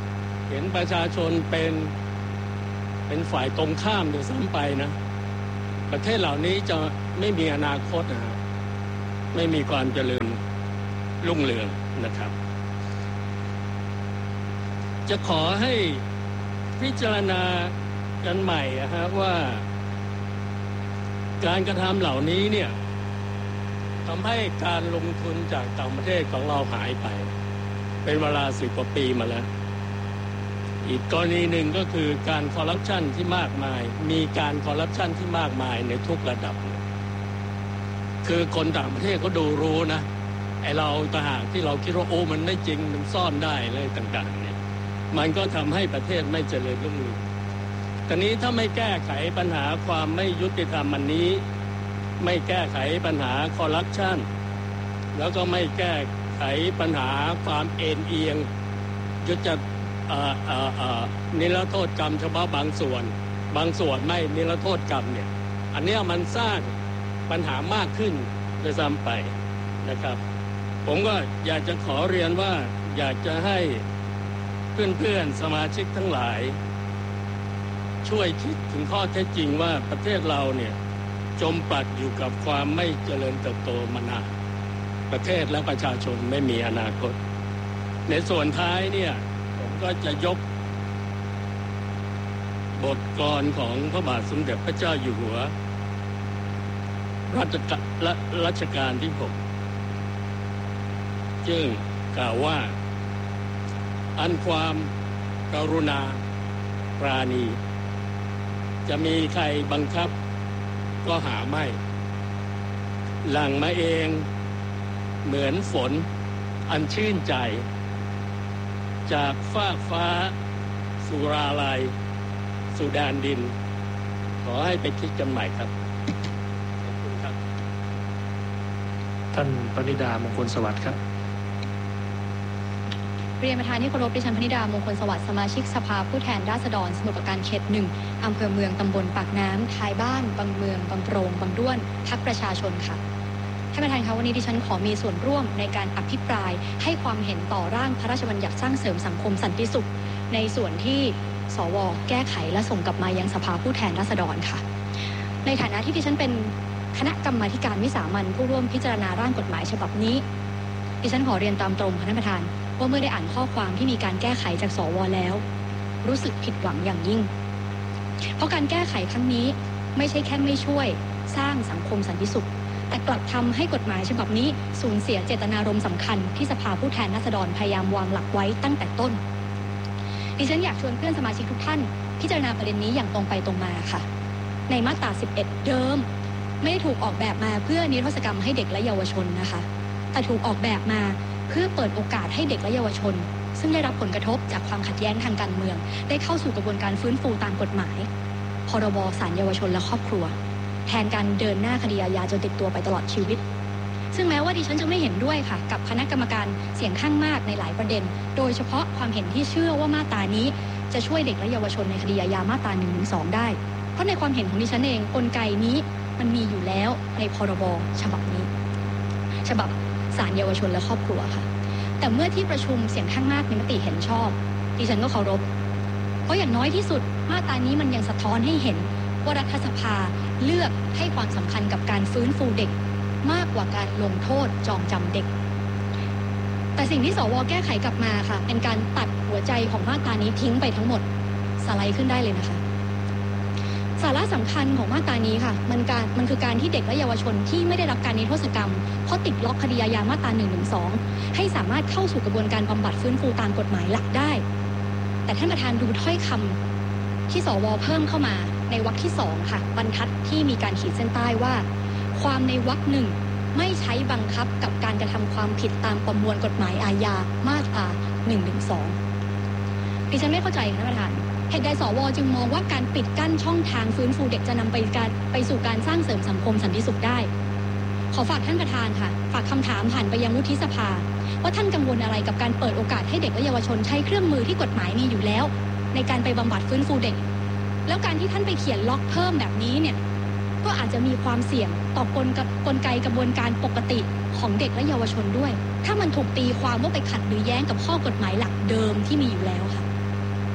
เห็นประชาชนเป็นเป็นฝ่ายตรงข้ามโดยซ้ำไปนะประเทศเหล่านี้จะไม่มีอนาคตนะฮะไม่มีความเจริญรุ่งเรืองนะครับจะขอให้พิจารณากันใหม่นะฮะว่าการกระทำเหล่านี้เนี่ยทำให้การลงทุนจากต่างประเทศของเราหายไปเป็นเวลาสิบกว่าปีมาแล้วอีกกรณีหนึ่งก็คือการคอร์รัปชันที่มากมายมีการคอร์รัปชันที่มากมายในทุกระดับคือคนต่างประเทศก็ดูรู้นะไอเราต่างหากที่เราคิดว่าโอ้มันไม่จริงมันซ่อนได้เลยต่างๆเนี่ยมันก็ทำให้ประเทศไม่เจริญรุ่งเรืองตอนนี้ถ้าไม่แก้ไขปัญหาความไม่ยุติธรรมอันนี้ไม่แก้ไขปัญหาคอร์รัปชันแล้วก็ไม่แก้ไขปัญหาความเอ็นเอียงยุตินิรโทษกรรมเฉพาะบางส่วนบางส่วนไม่นิรโทษกรรมเนี่ยอันนี้มันสร้างปัญหามากขึ้นโดยซ้ำไปนะครับผมก็อยากจะขอเรียนว่าอยากจะให้เพื่อนๆสมาชิกทั้งหลายช่วยคิดถึงข้อเท็จจริงว่าประเทศเราเนี่ยจมปลักอยู่กับความไม่เจริญเติบโตมานานประเทศและประชาชนไม่มีอนาคตในส่วนท้ายเนี่ยผมก็จะยกบทกลอนของพระบาทสมเด็จพระเจ้าอยู่หัวรัชกาลรัชกาลที่หกจึงกล่าวว่าอันความกรุณาปราณีจะมีใครบังคับก็หาไม่หลั่งมาเองเหมือนฝนอันชื่นใจจากฟากฟ้าสุราลัยสู่แดนดินขอให้ไปคิดกันใหม่ครับขอบคุณครับท่านปณิดามงคลสวัสดิ์ครับเรียนประธานที่เคารพดิฉันพนิดามงคลสวัสดิ์สมาชิกสภาผู้แทนราษฎรสมุทรปราการเขตหนึ่งอำเภอเมืองตำบลปากน้ำท้ายบ้านบางเมืองบางโปรงบางด้วนพรรคประชาชนค่ะท่านประธานคะวันนี้ดิฉันขอมีส่วนร่วมในการอภิปรายให้ความเห็นต่อร่างพระราชบัญญัติสร้างเสริมสังคมสันติสุขในส่วนที่สวแก้ไขและส่งกลับมายังสภาผู้แทนราษฎรค่ะในฐานะที่ดิฉันเป็นคณะกรรมาธิการวิสามัญผู้ร่วมพิจารณาร่างกฎหมายฉบับนี้ดิฉันขอเรียนตามตรงค่ะท่านประธานว่าเมื่อได้อ่านข้อความที่มีการแก้ไขจากสวแล้วรู้สึกผิดหวังอย่างยิ่งเพราะการแก้ไขครั้งนี้ไม่ใช่แค่ไม่ช่วยสร้างสังคมสันติสุขแต่กลับทำให้กฎหมายฉบับนี้สูญเสียเจตนารมณ์สำคัญที่สภาผู้แทนราษฎรพยายามวางหลักไว้ตั้งแต่ต้นดิฉันอยากชวนเพื่อนสมาชิกทุกท่านพิจารณาประเด็นนี้อย่างตรงไปตรงมาค่ะในมาตราสิบเอ็ดเดิมไม่ได้ถูกออกแบบมาเพื่อนิรโทษกรรมให้เด็กและเยาวชนนะคะแต่ถูกออกแบบมาเพื่อเปิดโอกาสให้เด็กและเยาวชนซึ่งได้รับผลกระทบจากความขัดแย้งทางการเมืองได้เข้าสู่กระบวนการฟื้นฟูตามกฎหมายพรบศาลเยาวชนและครอบครัวแทนการเดินหน้าคดีอาญาจนติดตัวไปตลอดชีวิตซึ่งแม้ว่าดิฉันจะไม่เห็นด้วยค่ะกับคณะกรรมการเสียงข้างมากในหลายประเด็นโดยเฉพาะความเห็นที่เชื่อว่ามาตรานี้จะช่วยเด็กและเยาวชนในคดีอาญามาตรา หนึ่งถึงสอง ได้เพราะในความเห็นของดิฉันเองกลไกนี้มันมีอยู่แล้วในพรบฉบับนี้ฉบับศาลเยาวชนและครอบครัวค่ะแต่เมื่อที่ประชุมเสียงข้างมากมีมติเห็นชอบดิฉันก็เคารพเพราะอย่างน้อยที่สุดมาตรานี้มันยังสะท้อนให้เห็นว่ารัฐสภาเลือกให้ความสำคัญกับการฟื้นฟูเด็กมากกว่าการลงโทษจองจำเด็กแต่สิ่งที่สวแก้ไขกลับมาค่ะเป็นการตัดหัวใจของมาตรานี้ทิ้งไปทั้งหมดสไลด์ขึ้นได้เลยนะคะสาระสำคัญของมาตรานี้ค่ะมันการมันคือการที่เด็กและเยาวชนที่ไม่ได้รับการนิรโทษกรรมเพราะติดล็อกคดีอาญามาตรา หนึ่งถึงสอง ให้สามารถเข้าสู่กระบวนการบำบัดฟื้นฟูตามกฎหมายหลักได้แต่ท่านประธานดูถ้อยคำที่สวเพิ่มเข้ามาในวรรคที่สองค่ะบรรทัดที่มีการขีดเส้นใต้ว่าความในวรรคหนึ่งไม่ใช้บังคับกับการกระทำความผิดตามประมวลกฎหมายอาญามาตรา หนึ่งถึงสอง ดิฉันไม่เข้าใจค่ะท่านประธานเหตุใดสวจึงมองว่าการปิดกั้นช่องทางฟื้นฟูเด็กจะนำไปการไปสู่การสร้างเสริมสังคมสันติสุขได้ขอฝากท่านประธานค่ะฝากคำถามผ่านไปยังวุฒิสภาว่าท่านกังวลอะไรกับการเปิดโอกาสให้เด็กและเยาวชนใช้เครื่องมือที่กฎหมายมีอยู่แล้วในการไปบำบัดฟื้นฟูเด็กแล้วการที่ท่านไปเขียนล็อกเพิ่มแบบนี้เนี่ยก็อาจจะมีความเสี่ยงต่อกลกับกลไกกระบวนการปกติของเด็กและเยาวชนด้วยถ้ามันถูกตีความว่าไปขัดหรือแย้งกับข้อกฎหมายหลักเดิมที่มีอยู่แล้วค่ะ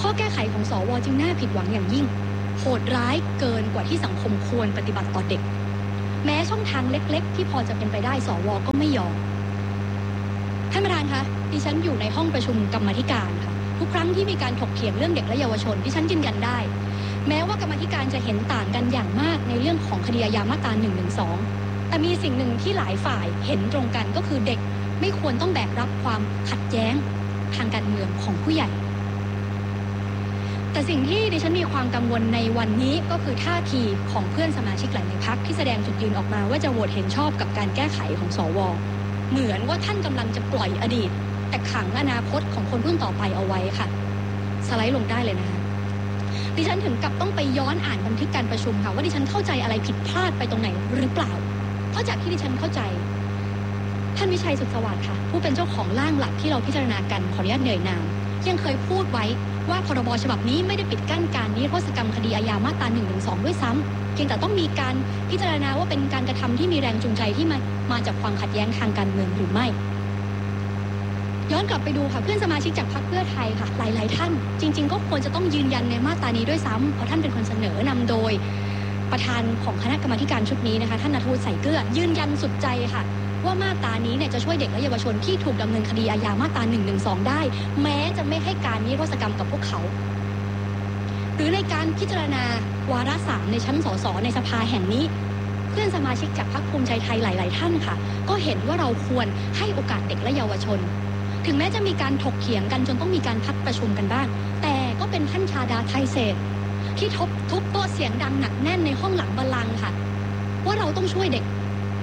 ข้อแก้ไขของสวจึงน่าผิดหวังอย่างยิ่งโหดร้ายเกินกว่าที่สังคมควรปฏิบัติต่อเด็กแม้ช่องทางเล็กๆที่พอจะเป็นไปได้สวก็ไม่ยอมท่านประธานคะดิฉันอยู่ในห้องประชุมกรรมาธิการค่ะทุกครั้งที่มีการถกเถียงเรื่องเด็กและเยาวชนดิฉันยืนยันได้แม้ว่ากรรมาธิการจะเห็นต่างกันอย่างมากในเรื่องของคดีอาญามาตราหนึ่งหนึ่งสองแต่มีสิ่งหนึ่งที่หลายฝ่ายเห็นตรงกันก็คือเด็กไม่ควรต้องแบกรับความขัดแย้งทางการเมืองของผู้ใหญ่แต่สิ่งที่ดิฉันมีความกังวลในวันนี้ก็คือท่าทีของเพื่อนสมาชิกหลายๆพรรคที่แสดงจุดยืนออกมาว่าจะโหวตเห็นชอบกับการแก้ไขของสวเหมือนว่าท่านกำลังจะปล่อยอดีตแต่ขังอนาคตของคนรุ่นต่อไปเอาไว้ค่ะสไลด์ลงได้เลยนะคะดิฉันถึงกับต้องไปย้อนอ่านบันทึกการประชุมค่ะว่าดิฉันเข้าใจอะไรผิดพลาดไปตรงไหนหรือเปล่าเพราะจากที่ดิฉันเข้าใจท่านวิชัยสุขสวัสดิ์ค่ะผู้เป็นเจ้าของร่างหลักที่เราพิจารณากันขออนุญาตเอ่ยนามยังเคยพูดไว้ว่าพรบฉบับนี้ไม่ได้ปิดกั้นการนิรโทษกรรมคดีอาญามาตราหนึ่งหนึ่งสองด้วยซ้ำเพียงแต่ต้องมีการพิจารณาว่าเป็นการกระทำที่มีแรงจูงใจที่มามาจากความขัดแย้งทางการเมืองหรือไม่ย้อนกลับไปดูค่ะเพื่อนสมาชิกจากพรรคเพื่อไทยค่ะหลายๆท่านจริงๆก็ควรจะต้องยืนยันในมาตรานี้ด้วยซ้ำเพราะท่านเป็นคนเสนอนำโดยประธานของคณะกรรมาธิการชุดนี้นะคะท่านณัฐวุฒิใส่เกลือยืนยันสุดใจค่ะว่ามาตรานี้เนี่ยจะช่วยเด็กและเยาวชนที่ถูกดำเนินคดีอาญามาตราหนึ่งหนึ่งสองได้แม้จะไม่ให้การนิรโทษกรรมกับพวกเขาหรือในการพิจารณาวาระสามในชั้นสสในสภาแห่งนี้เพื่อนสมาชิกจากพรรคภูมิใจไทยหลายๆท่านค่ะก็เห็นว่าเราควรให้โอกาสเด็กและเยาวชนถึงแม้จะมีการถกเถียงกันจนต้องมีการพักประชุมกันบ้างแต่ก็เป็นท่านชาดาไทเศษที่ทบทุบโต๊ะเสียงดังหนักแน่นในห้องหลังบัลลังก์ค่ะว่าเราต้องช่วยเด็ก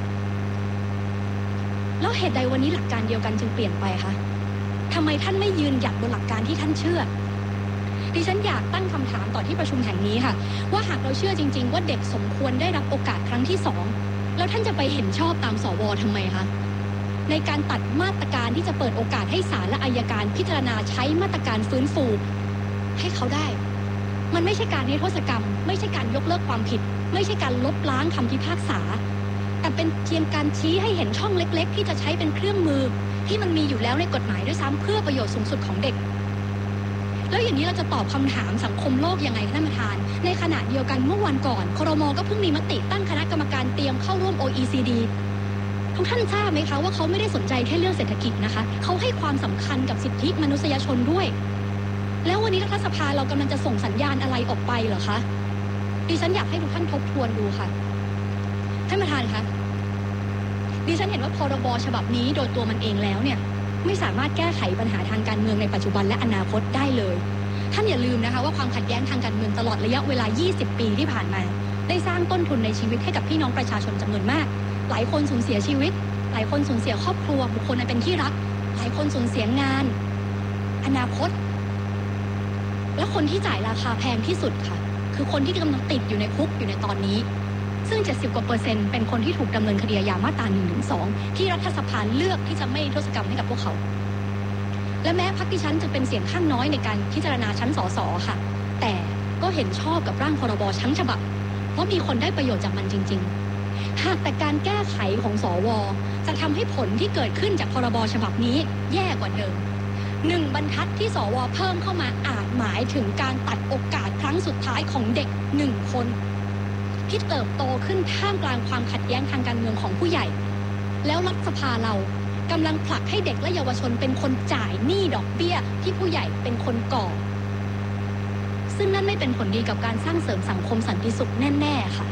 แล้วเหตุใดวันนี้หลักการเดียวกันจึงเปลี่ยนไปคะทำไมท่านไม่ยืนหยัดบนหลักการที่ท่านเชื่อดิฉันอยากตั้งคำถามต่อที่ประชุมแห่งนี้ค่ะว่าหากเราเชื่อจริงๆว่าเด็กสมควรได้รับโอกาสครั้งที่สองแล้วท่านจะไปเห็นชอบตามสวทำไมคะในการตัดมาตรการที่จะเปิดโอกาสให้ศาลและอัยการพิจารณาใช้มาตรการฟื้นฟูให้เขาได้มันไม่ใช่การนิรโทษกรรมไม่ใช่การยกเลิกความผิดไม่ใช่การลบล้างคำพิพากษาแต่เป็นเพียงการชี้ให้เห็นช่องเล็กๆที่จะใช้เป็นเครื่องมือที่มันมีอยู่แล้วในกฎหมายด้วยซ้ำเพื่อประโยชน์สูงสุดของเด็กแล้วอย่างนี้เราจะตอบคำถามสังคมโลกยังไงท่านประธานในขณะเดียวกันเมื่อวันก่อนครม.ก็เพิ่งมีมติตั้งคณะกรรมการเตรียมเข้าร่วม โอ อี ซี ดี ทุกท่านทราบไหมคะว่าเขาไม่ได้สนใจแค่เรื่องเศรษฐกิจนะคะเขาให้ความสำคัญกับสิทธิมนุษยชนด้วยแล้ววันนี้รัฐสภาเรากำลังจะส่งสัญญาณอะไรออกไปเหรอคะดิฉันอยากให้ทุกท่านทบทวนดูค่ะท่านประธานคะดิฉันเห็นว่าพรบฉบับนี้โดยตัวมันเองแล้วเนี่ยไม่สามารถแก้ไขปัญหาทางการเมืองในปัจจุบันและอนาคตได้เลยท่านอย่าลืมนะคะว่าความขัดแย้งทางการเมืองตลอดระยะเวลายี่สิบปีที่ผ่านมาได้สร้างต้นทุนในชีวิตให้กับพี่น้องประชาชนจำนวนมากหลายคนสูญเสียชีวิตหลายคนสูญเสียครอบครัวบุคคลอันเป็นที่รักหลายคนสูญเสียงานอนาคตและคนที่จ่ายราคาแพงที่สุดค่ะคือคนที่กำลังติดอยู่ในคุกอยู่ในตอนนี้ซึ่งเจ็ดสิบกว่าเปอร์เซ็นต์เป็นคนที่ถูกดำเนินคดีอาญามาตราหนึ่งหนึ่งสองที่รัฐสภาเลือกที่จะไม่นิรโทษกรรมให้กับพวกเขาและแม้พรรคดิฉันจะเป็นเสียงข้างน้อยในการพิจารณาชั้นสสค่ะแต่ก็เห็นชอบกับร่างพรบทั้งฉบับเพราะมีคนได้ประโยชน์จากมันจริงๆหากแต่การแก้ไขของสวจะทำให้ผลที่เกิดขึ้นจากพรบฉบับนี้แย่กว่าเดิมหนึ่งบรรทัดที่สวเพิ่มเข้ามาอาจหมายถึงการตัดโอกาสครั้งสุดท้ายของเด็กหนึ่งคนที่เติบโตขึ้นท่ามกลางความขัดแย้งทางการเมืองของผู้ใหญ่แล้วรัฐสภาเรากำลังผลักให้เด็กและเยาวชนเป็นคนจ่ายหนี้ดอกเบี้ยที่ผู้ใหญ่เป็นคนก่อซึ่งนั่นไม่เป็นผลดีกับการสร้างเสริมสังคมสันติสุขแน่ๆค่ะ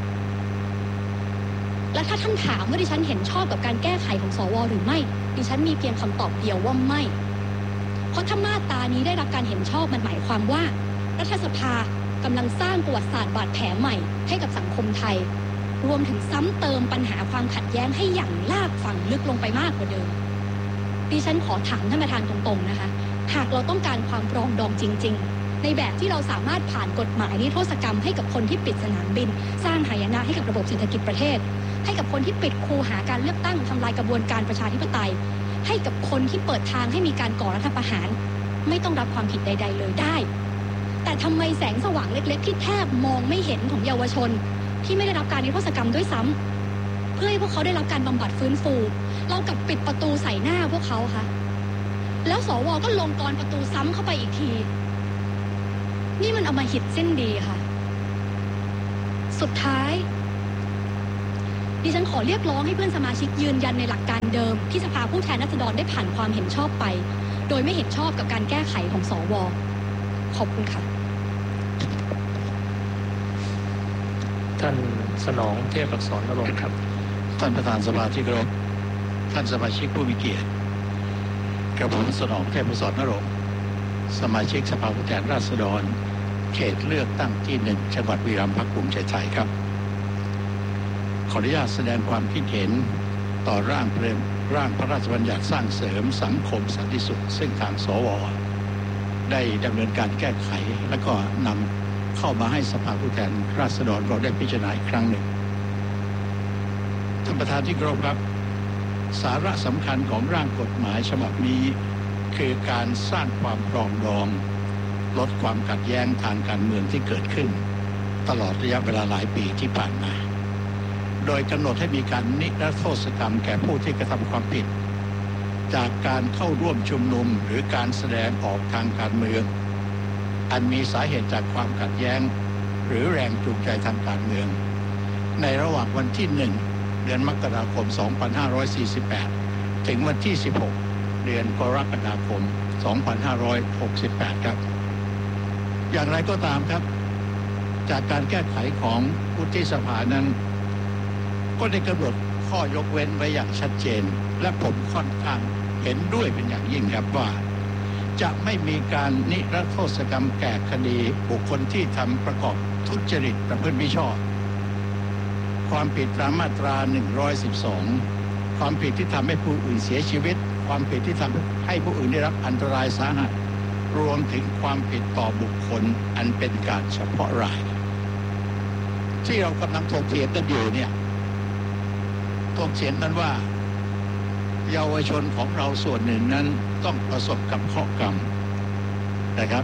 และถ้าท่านถามว่าดิฉันเห็นชอบกับการแก้ไขของสวหรือไม่ดิฉันมีเพียงคำตอบเดียวว่าไม่เพราะถ้ามาตรานี้ได้รับการเห็นชอบมันหมายความว่ารัฐสภากำลังสร้างประวัติศาสตร์บาดแผลใหม่ให้กับสังคมไทยรวมถึงซ้ำเติมปัญหาความขัดแย้งให้อย่างลากฝังลึกลงไปมากกว่าเดิมดิฉันขอถามท่านประธานตรงๆนะคะหากเราต้องการความปรองดองจริงๆในแบบที่เราสามารถผ่านกฎหมายนิรโทษกรรมให้กับคนที่ปิดสนามบินสร้างหายนะให้กับระบบเศรษฐกิจประเทศให้กับคนที่ปิดคูหาการเลือกตั้งทำลายกระบวนการประชาธิปไตยให้กับคนที่เปิดทางให้มีการก่อรัฐประหารไม่ต้องรับความผิดใดๆเลยได้แต่ทำไมแสงสว่างเล็กๆที่แทบมองไม่เห็นของเยาวชนที่ไม่ได้รับการนิรโทษกรรมด้วยซ้ำเพื่อให้พวกเขาได้รับการบำบัดฟื้นฟูเรากับปิดประตูใส่หน้าพวกเขาคะแล้วสวก็ลงกลอนประตูซ้ำเข้าไปอีกทีนี่มันอำมหิตสิ้นดีค่ะสุดท้ายดิฉันขอเรียกร้องให้เพื่อนสมาชิกยืนยันในหลักการเดิมที่สภาผู้แทนราษฎรได้ผ่านความเห็นชอบไปโดยไม่เห็นชอบกับการแก้ไขของสว.ขอบคุณค่ะท่านสนองเทพอักษรนรงค์ครับท่านประธานสภาที่เคารพท่านสมาชิกผู้มีเกียรติกระผมสนองเทพอักษรนรงค์สมาชิกสภาผู้แทนราษฎรเขตเลือกตั้งที่หนึ่งจังหวัดบุรีรัมย์พรรคภูมิใจไทยครับขออนุญาตแสดงความคิดเห็นต่อร่างเพลงร่างพระราชบัญญัติสร้างเสริมสังคมสันติสุขซึ่งทางสว.ได้ดำเนินการแก้ไขและก็นำเข้ามาให้สภาผู้แทนราษฎรเราได้พิจารณาอีกครั้งหนึ่งท่านประธานที่เคารพครับสาระสำคัญของร่างกฎหมายฉบับนี้คือการสร้างความปรองดองลดความขัดแย้งทางการเมืองที่เกิดขึ้นตลอดระยะเวลาหลายปีที่ผ่านมาโดยกำหนดให้มีการนิรโทษกรรมแก่ผู้ที่กระทำความผิดจากการเข้าร่วมชุมนุมหรือการแสดงออกทางการเมืองอันมีสาเหตุจากความขัดแย้งหรือแรงจูงใจทางการเมืองในระหว่างวันที่หนึ่งเดือนมกราคมสองพันห้าร้อยสี่สิบแปดถึงวันที่สิบหกเดือนกรกฎาคมสองพันห้าร้อยหกสิบแปดครับอย่างไรก็ตามครับจากการแก้ไขของวุฒิสภานั้นก็ได้กำหนดข้อยกเว้นไว้อย่างชัดเจนและผมค่อนข้างเห็นด้วยเป็นอย่างยิ่งครับว่าจะไม่มีการนิรโทษกรรมแก่คดีบุคคลที่ทำประกอบทุจริตประพฤติมิชอบความผิดตามมาตราหนึ่งร้อยสิบสองความผิดที่ทำให้ผู้อื่นเสียชีวิตความผิดที่ทำให้ผู้อื่นได้รับอันตรายสาหัสรวมถึงความผิดต่อบุคคลอันเป็นการเฉพาะรายที่เรากำลังถกเถียงกันอยู่เนี่ยถกเถียงกันว่าเยาวชนของเราส่วนหนึ่งนั้นต้องประสบกับข้อกรรมนะครับ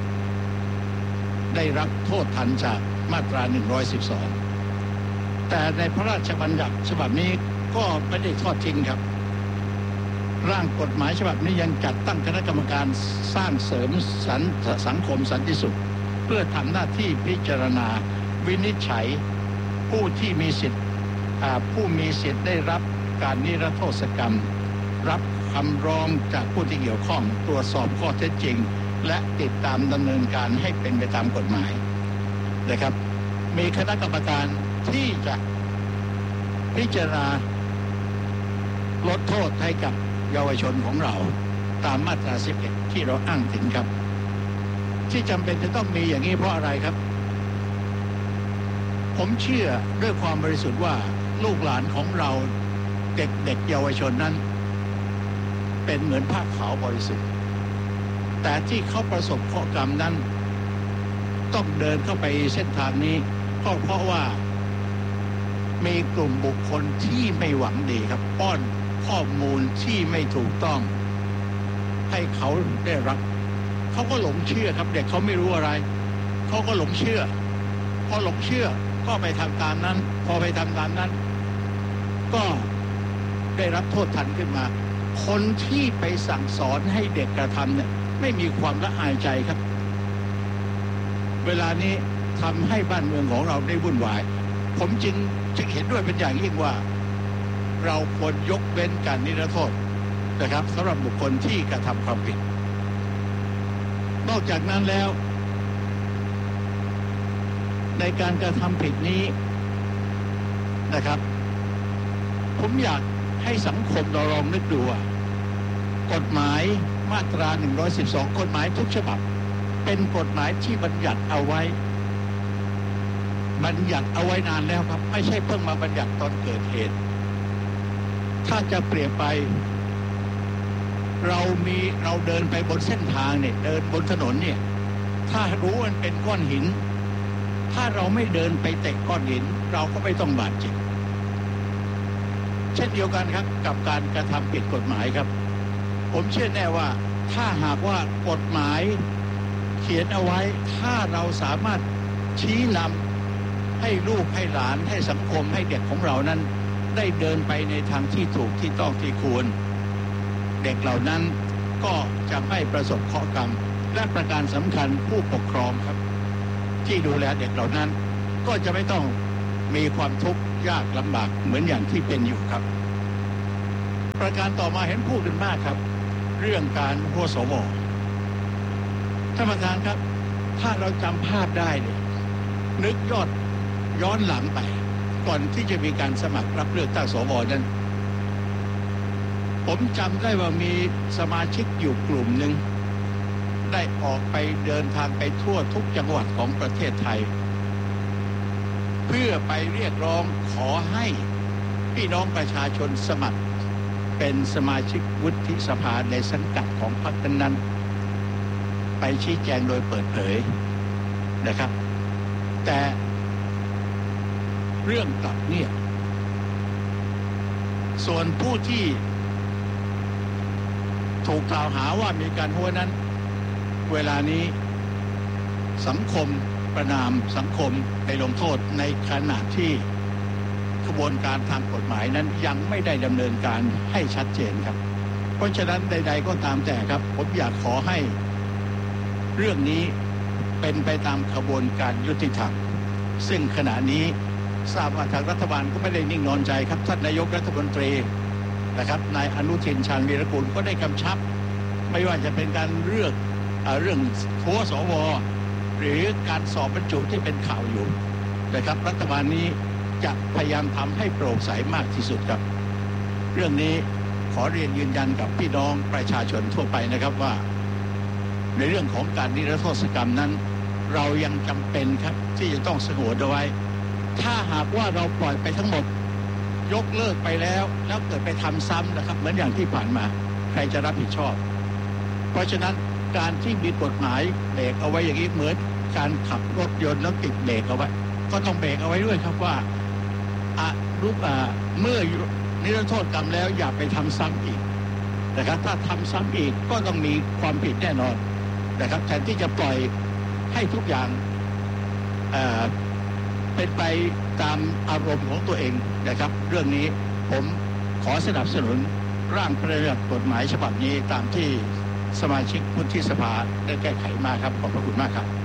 ได้รับโทษทันจากมาตราหนึ่งร้อยสิบสองแต่ในพระราชบัญญัติฉบับนี้ก็ไม่ได้ทอดทิ้งครับร่างกฎหมายฉบับนี้ยังจัดตั้งคณะกรรมการสร้างเสริมสันสังคมสันติสุขเพื่อทำหน้าที่พิจารณาวินิจฉัยผู้ที่มีสิทธิ์ผู้มีสิทธิ์ได้รับการนิรโทษกรรมรับคำร้องจากผู้ที่เกี่ยวข้องตรวจสอบข้อเท็จจริงและติดตามดำเนินการให้เป็นไปตามกฎหมายนะครับมีคณะกรรมการที่จะพิจารณาลดโทษให้กับเยาวชนของเราตามมาตราสิบเอ็ดที่เราอ้างถึงครับที่จำเป็นจะต้องมีอย่างนี้เพราะอะไรครับผมเชื่อด้วยความบริสุทธิ์ว่าลูกหลานของเราเด็กๆเยาวชนนั้นเป็นเหมือนผ้าขาวบริสุทธิ์แต่ที่เขาประสบข้อกรรมนั้นต้องเดินเข้าไปเส้นทางนี้ก็เพราะว่ามีกลุ่มบุคคลที่ไม่หวังดีครับป้อนข้อมูลที่ไม่ถูกต้องให้เขาได้รับเขาก็หลงเชื่อครับเด็กเขาไม่รู้อะไรเขาก็หลงเชื่อพอหลงเชื่อก็ไปทำตามนั้นพอไปทำตามนั้นก็ได้รับโทษทันขึ้นมาคนที่ไปสั่งสอนให้เด็กกระทำเนี่ยไม่มีความละอายใจครับเวลานี้ทำให้บ้านเมืองของเราได้วุ่นวายผมจึงจึงเห็นด้วยเป็นอย่างยิ่งว่าเราควรยกเว้นการนิรโทษนะครับสำหรับบุคคลที่กระทำความผิดนอกจากนั้นแล้วในการกระทำผิดนี้นะครับผมอยากให้สังคมเราลองนึกดูว่ากฎหมายมาตราหนึ่งร้อยสิบสองกฎหมายทุกฉบับเป็นกฎหมายที่บัญญัติเอาไว้บัญญัติเอาไว้นานแล้วครับไม่ใช่เพิ่งมาบัญญัติตอนเกิดเหตุถ้าจะเปรียบไปเรามีเราเดินไปบนเส้นทางเนี่ยเดินบนถนนเนี่ยถ้ารู้มันเป็นก้อนหินถ้าเราไม่เดินไปเตะก้อนหินเราก็ไม่ต้องบาดเจ็บเช่นเดียวกันครับกับการกระทำผิดกฎหมายครับผมเชื่อแน่ว่าถ้าหากว่ากฎหมายเขียนเอาไว้ถ้าเราสามารถชี้นำให้ลูกให้หลานให้สังคมให้เด็กของเรานั้นได้เดินไปในทางที่ถูกที่ต้องที่ควรเด็กเหล่านั้นก็จะไม่ประสบเคราะห์กรรมและประการสำคัญผู้ปกครองครับที่ดูแลเด็กเหล่านั้นก็จะไม่ต้องมีความทุกข์ยากลำบากเหมือนอย่างที่เป็นอยู่ครับประการต่อมาเห็นพูดกันมากครับเรื่องการหัวสวท่านประธานครับถ้าเราจำภาพได้เนี่ยนึกยอดย้อนหลังไปก่อนที่จะมีการสมัครรับเลือกตั้งสวนั้นผมจำได้ว่ามีสมาชิกอยู่กลุ่มหนึ่งได้ออกไปเดินทางไปทั่วทุกจังหวัดของประเทศไทยเพื่อไปเรียกร้องขอให้พี่น้องประชาชนสมัครเป็นสมาชิกวุฒิสภาในสังกัดของพรรคนั้นไปชี้แจงโดยเปิดเผยนะครับแต่เรื่องกลับเงียบส่วนผู้ที่ถูกกล่าวหาว่ามีการหัวนั้นเวลานี้สังคมประนามสังคมไปลงโทษในขณะที่กระบวนการทางกฎหมายนั้นยังไม่ได้ดำเนินการให้ชัดเจนครับเพราะฉะนั้นใดๆก็ตามแต่ครับผมอยากขอให้เรื่องนี้เป็นไปตามกระบวนการยุติธรรมซึ่งขณะนี้ทราบว่าทางรัฐบาลก็ไม่ได้นิ่งนอนใจครับท่านนายกรัฐมนตรีนะครับนายอนุทินชาญวีรกูลก็ได้กำชับไม่ว่าจะเป็นการเลือกเรื่องหัวสวหรือการสอบบรรจุที่เป็นข่าวอยู่นะครับรัฐบาลนี้จะพยายามทำให้โปร่งใสมากที่สุดครับเรื่องนี้ขอเรียนยืนยันกับพี่น้องประชาชนทั่วไปนะครับว่าในเรื่องของการนิรโทษกรรมนั้นเรายังจำเป็นครับที่จะต้องสงวนเอาไว้ถ้าหากว่าเราปล่อยไปทั้งหมดยกเลิกไปแล้วแล้วเกิดไปทำซ้ำนะครับเหมือนอย่างที่ผ่านมาใครจะรับผิดชอบเพราะฉะนั้นการที่มีกฎหมายเบรกเอาไว้อย่างนี้เหมือนการขับรถยนต์แล้วติดเบรกเอาไว้ก็ต้องเบรกเอาไว้ด้วยครับว่าอ่ะรูปอ่ะเมื่อนิรโทษกรรมแล้วอย่าไปทำซ้ำอีกนะครับถ้าทำซ้ำอีกก็ต้องมีความผิดแน่นอนนะครับแทนที่จะปล่อยให้ทุกอย่างเอ่อเป็นไปตามอารมณ์ของตัวเองนะครับเรื่องนี้ผมขอสนับสนุนร่างพระราชบัญญัติกฎหมายฉบับนี้ตามที่สมาชิกวุฒิสภาได้แก้ไขมาครับขอบพระคุณมากครับ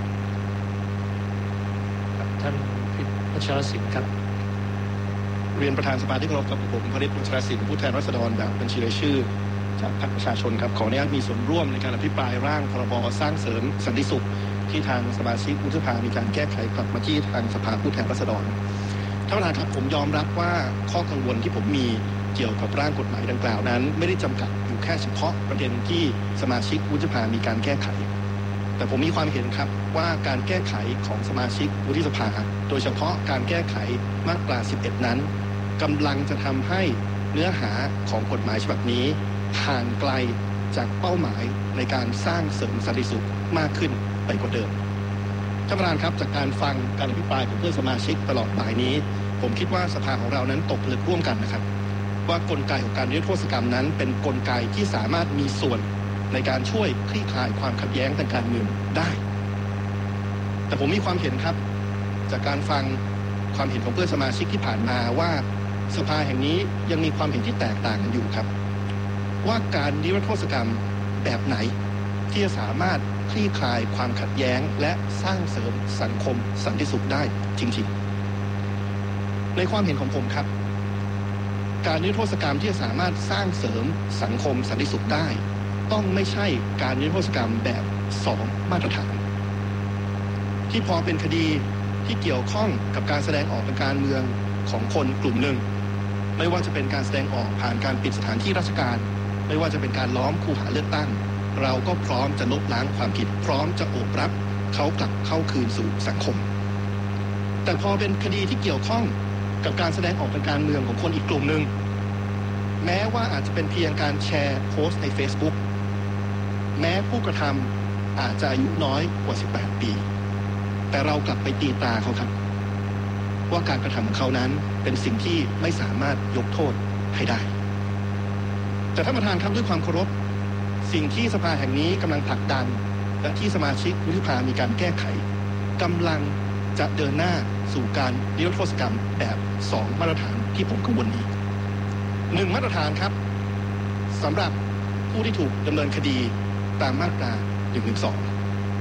ท่านพิพัชรศิลป์ครับเรียนประธานสภาที่เคารพกับผมพฤทธิ์ พัชรศิลป์ผู้แทนราษฎรแบบบัญชีรายชื่อจากพรรคประชาชนครับขออนุญาตมีส่วนร่วมในการอภิปรายร่างพรบสร้างเสริมสันติสุขที่ทางสมาชิกวุฒิสภามีการแก้ไขกลับมาที่ทางสภาผู้แทนราษฎรท่านประธานครับผมยอมรับว่าข้อกังวลที่ผมมีเกี่ยวกับร่างกฎหมายดังกล่าวนั้นไม่ได้จำกัดอยู่แค่เฉพาะประเด็นที่สมาชิกวุฒิสภามีการแก้ไขแต่ผมมีความเห็นครับว่าการแก้ไขของสมาชิกวุฒิสภาโดยเฉพาะการแก้ไขมาตราสิบเอ็ดนั้นกำลังจะทำให้เนื้อหาของกฎหมายฉบับนี้ห่างไกลจากเป้าหมายในการสร้างเสริมสันติสุขมากขึ้นไปกว่าเดิมท่านประธานครับจากการฟังการอภิปรายของเพื่อนสมาชิกตลอดบ่ายนี้ผมคิดว่าสภาของเรานั้นตกผลึกร่วมกันนะครับว่ากลไกของการนิรโทษกรรมนั้นเป็นกลไกที่สามารถมีส่วนในการช่วยคลี่คลายความขัดแย้งทางการเมืองได้แต่ผมมีความเห็นครับจากการฟังความเห็นของเพื่อนสมาชิกที่ผ่านมาว่าสภาแห่งนี้ยังมีความเห็นที่แตกต่างกันอยู่ครับว่าการนิรโทษกรรมแบบไหนที่จะสามารถคลี่คลายความขัดแย้งและสร้างเสริมสังคมสันติสุขได้จริงๆในความเห็นของผมครับการนิรโทษกรรมที่จะสามารถสร้างเสริมสังคมสันติสุขได้ต้องไม่ใช่การนิรโทษกรรมแบบสองมาตรฐานที่พอเป็นคดีที่เกี่ยวข้องกับการแสดงออกทางการเมืองของคนกลุ่มหนึ่งไม่ว่าจะเป็นการแสดงออกผ่านการปิดสถานที่ราชการไม่ว่าจะเป็นการล้อมคูหาเลือกตั้งเราก็พร้อมจะลบล้างความผิดพร้อมจะโอบรับเขากลับเข้าคืนสู่สังคมแต่พอเป็นคดีที่เกี่ยวข้องกับการแสดงออกทางการเมืองของคนอีกกลุ่มหนึ่งแม้ว่าอาจจะเป็นเพียงการแชร์โพสต์ใน Facebook แม้ผู้กระทำอาจจะอายุน้อยกว่าสิบแปดปีแต่เรากลับไปตีตราเขาครับว่าการกระทำของเขานั้นเป็นสิ่งที่ไม่สามารถยกโทษให้ได้แต่ท่านประธานครับด้วยความเคารพสิ่งที่สภาแห่งนี้กำลังผลักดันและที่สมาชิกวุฒิสภามีการแก้ไขกำลังจะเดินหน้าสู่การนิรโทษกรรมแบบสองมาตรฐานที่ผมกังวลนี้หนึ่งมาตรฐานครับสำหรับผู้ที่ถูกดำเนินคดีตามมาตราหนึ่งหนึ่งสอง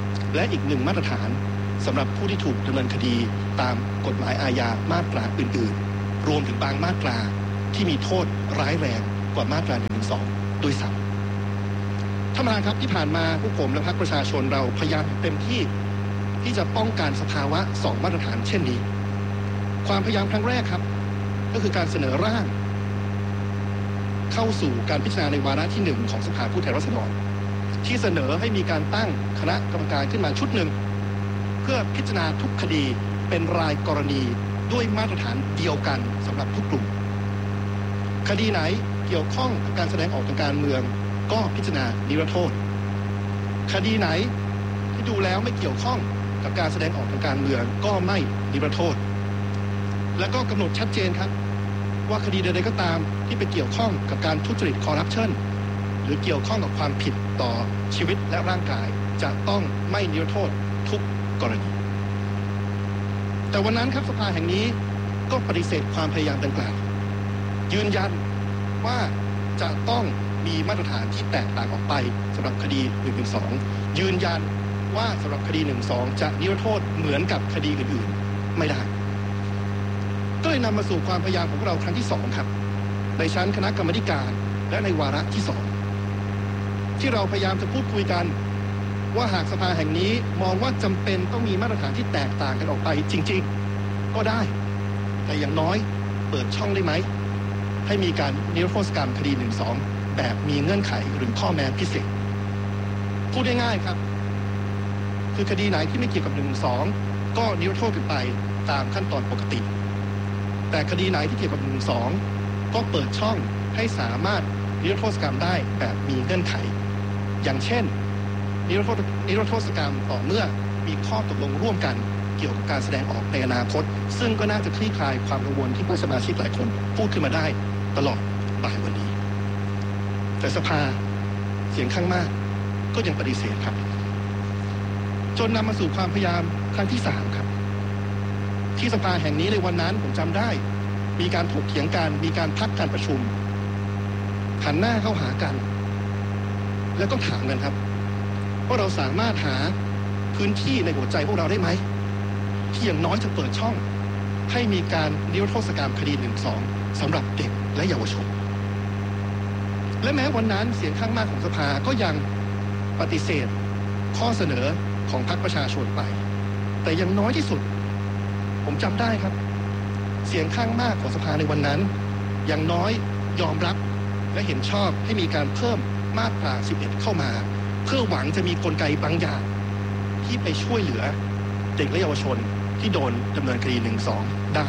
และอีกหนึ่งมาตรฐานสำหรับผู้ที่ถูกดำเนินคดีตามกฎหมายอาญามาตราอื่นๆรวมถึงบางมาตราที่มีโทษร้ายแรงกว่ามาตราหนึ่งหนึ่งสองด้วยซ้ำท่านประธานครับที่ผ่านมาพวกผมและพรรคประชาชนเราพยายามเต็มที่ที่จะป้องกันสภาวะสองมาตรฐานเช่นนี้ความพยายามครั้งแรกครับก็คือการเสนอร่างเข้าสู่การพิจารณาในวาระที่หนึ่งของสภาผู้แทนราษฎรที่เสนอให้มีการตั้งคณะกรรมการขึ้นมาชุดหนึ่งเพื่อพิจารณาทุกคดีเป็นรายกรณีด้วยมาตรฐานเดียวกันสำหรับทุกกลุ่มคดีไหนเกี่ยวข้องกับการแสดงออกทางการเมืองก็พิจารณานิรโทษคดีไหนที่ดูแล้วไม่เกี่ยวข้องกับการแสดงออกทางการเมืองก็ไม่นิรโทษและก็กำหนดชัดเจนครับว่าคดีใดๆก็ตามที่ไปเกี่ยวข้องกับการทุจริตคอร์รัปชันหรือเกี่ยวข้องกับความผิดต่อชีวิตและร่างกายจะต้องไม่นิรโทษทุกกรณีแต่วันนั้นครับสภาแห่งนี้ก็ปฏิเสธความพยายามดังกล่าวยืนยันว่าจะต้องมีมาตรฐานที่แตกต่างออกไปสำหรับคดีหนึ่งหนึ่งสองยืนยันว่าสำหรับคดีหนึ่งสองจะนิรโทษเหมือนกับคดีอื่นๆไม่ได้ก็เลยนำมาสู่ความพยายามของเราครั้งที่สองครับในชั้นคณะกรรมการและในวาระที่สองที่เราพยายามจะพูดคุยกันว่าหากสภาแห่งนี้มองว่าจำเป็นต้องมีมาตรฐานที่แตกต่างกันออกไปจริงๆก็ได้แต่อย่างน้อยเปิดช่องได้ไหมให้มีการนิรโทษกรรมคดีหนึ่งสองแบบมีเงื่อนไขหรือข้อแม้พิเศษพูดง่ายๆครับคือคดีไหนที่ไม่เกี่ยวกับหนึ่งสองก็นิรโทษกันไปตามขั้นตอนปกติแต่คดีไหนที่เกี่ยวกับหนึ่งสองก็เปิดช่องให้สามารถนิรโทษกรรมได้แบบมีเงื่อนไขอย่างเช่นนิรโทษนิรโทษกรรมต่อเมื่อมีข้อตกลงร่วมกันเกี่ยวกับการแสดงออกในอนาคตซึ่งก็น่าจะคลี่คลายความกังวลที่ผู้สมาชิกหลายคนพูดขึ้นมาได้ตลอดบ่ายวันนี้แต่สภาเสียงข้างมากก็ยังปฏิเสธครับจนนำมาสู่ความพยายามครั้งที่สามครับที่สภาแห่งนี้ในวันนั้นผมจำได้มีการถกเถียงกันมีการพักการประชุมหันหน้าเข้าหากันแล้วก็ถามกันครับว่าเราสามารถหาพื้นที่ในหัวใจพวกเราได้ไหมที่อย่างน้อยจะเปิดช่องให้มีการนิรโทษกรรมคดีหนึ่งสองสำหรับเด็กและเยาวชนและแม้วันนั้นเสียงข้างมากของสภาก็ยังปฏิเสธข้อเสนอของพรรคประชาชนไปแต่อย่างน้อยที่สุดผมจำได้ครับเสียงข้างมากของสภาในวันนั้นอย่างน้อยยอมรับและเห็นชอบให้มีการเพิ่มมาตราสิบเอ็ดเข้ามาเพื่อหวังจะมีกลไกบางอย่างที่ไปช่วยเหลือเด็กและเยาวชนที่โดนดำเนินคดีหนึ่งสองได้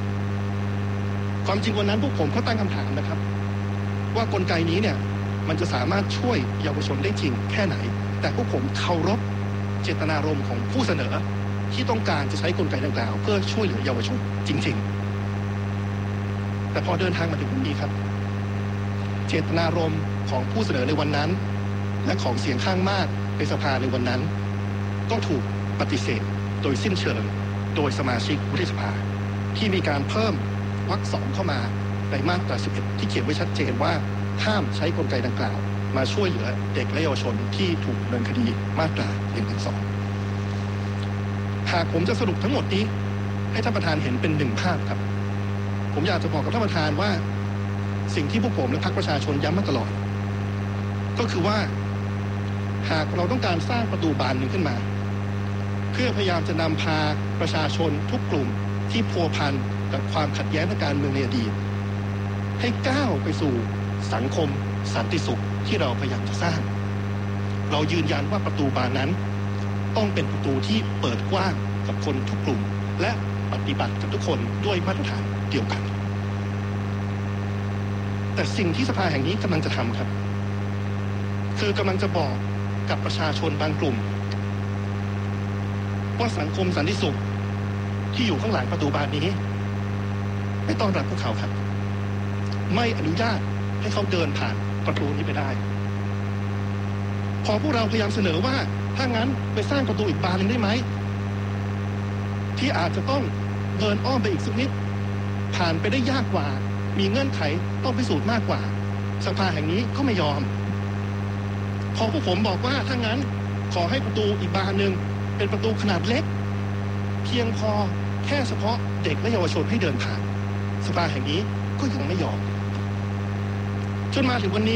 ความจริงวันนั้นพวกผมก็ตั้งคำถามนะครับว่ากลไกนี้เนี่ยมันจะสามารถช่วยเยาวชนได้จริงแค่ไหนแต่พวกผมเคารพเจตนารมณ์ของผู้เสนอที่ต้องการจะใช้กลไกดังกล่าวเพื่อช่วยเหลือเยาวชนจริงๆแต่พอเดินทางมาถึงวันนี้ครับเจตนารมณ์ของผู้เสนอในวันนั้นและของเสียงข้างมากในสภาในวันนั้นก็ถูกปฏิเสธโดยสิ้นเชิงโดยสมาชิกวุฒิสภาที่มีการเพิ่มวรรคสองเข้ามาในมาตราสิบเอ็ดที่เขียนไว้ชัดเจนว่าห้ามใช้กลไกดังกล่าวมาช่วยเหลือเด็กและเยาวชนที่ถูกดำเนินคดีมาตราหนึ่งหนึ่งสองหากผมจะสรุปทั้งหมดนี้ให้ท่านประธานเห็นเป็นหนึ่งภาพครับผมอยากจะบอกกับท่านประธานว่าสิ่งที่พวกผมและพรรคประชาชนย้ำมาตลอดก็คือว่าหากเราต้องการสร้างประตูบานหนึ่งขึ้นมาเพื่อพยายามจะนำพาประชาชนทุกกลุ่มที่พัวพันกับความขัดแย้งทางการเมืองในอดีตให้ก้าวไปสู่สังคมสันติสุขที่เราพยายามจะสร้างเรายืนยันว่าประตูบานนั้นต้องเป็นประตูที่เปิดกว้างกับคนทุกกลุ่มและปฏิบัติกับทุกคนด้วยมาตรฐานเดียวกันแต่สิ่งที่สภาแห่งนี้กำลังจะทำครับคือกำลังจะบอกกับประชาชนบางกลุ่มว่าสังคมสันติสุขที่อยู่ข้างหลังประตูบานนี้ไม่ต้อนรับพวกเขาครับไม่อนุญาตให้เขาเดินผ่านประตูนี้ไปได้พอพวกเราพยายามเสนอว่าถ้างั้นไปสร้างประตูอีกบานหนึ่งได้ไหมที่อาจจะต้องเดินอ้อมไปอีกสักนิดผ่านไปได้ยากกว่ามีเงื่อนไขต้องพิสูจน์มากกว่าสภาแห่งนี้ก็ไม่ยอมพอพวกผมบอกว่าถ้างั้นขอให้ประตูอีกบานหนึ่งเป็นประตูขนาดเล็กเพียงพอแค่เฉพาะเด็กและเยาวชนให้เดินผ่านสภาแห่งนี้ก็ยังไม่ยอมจนมาถึงวันนี้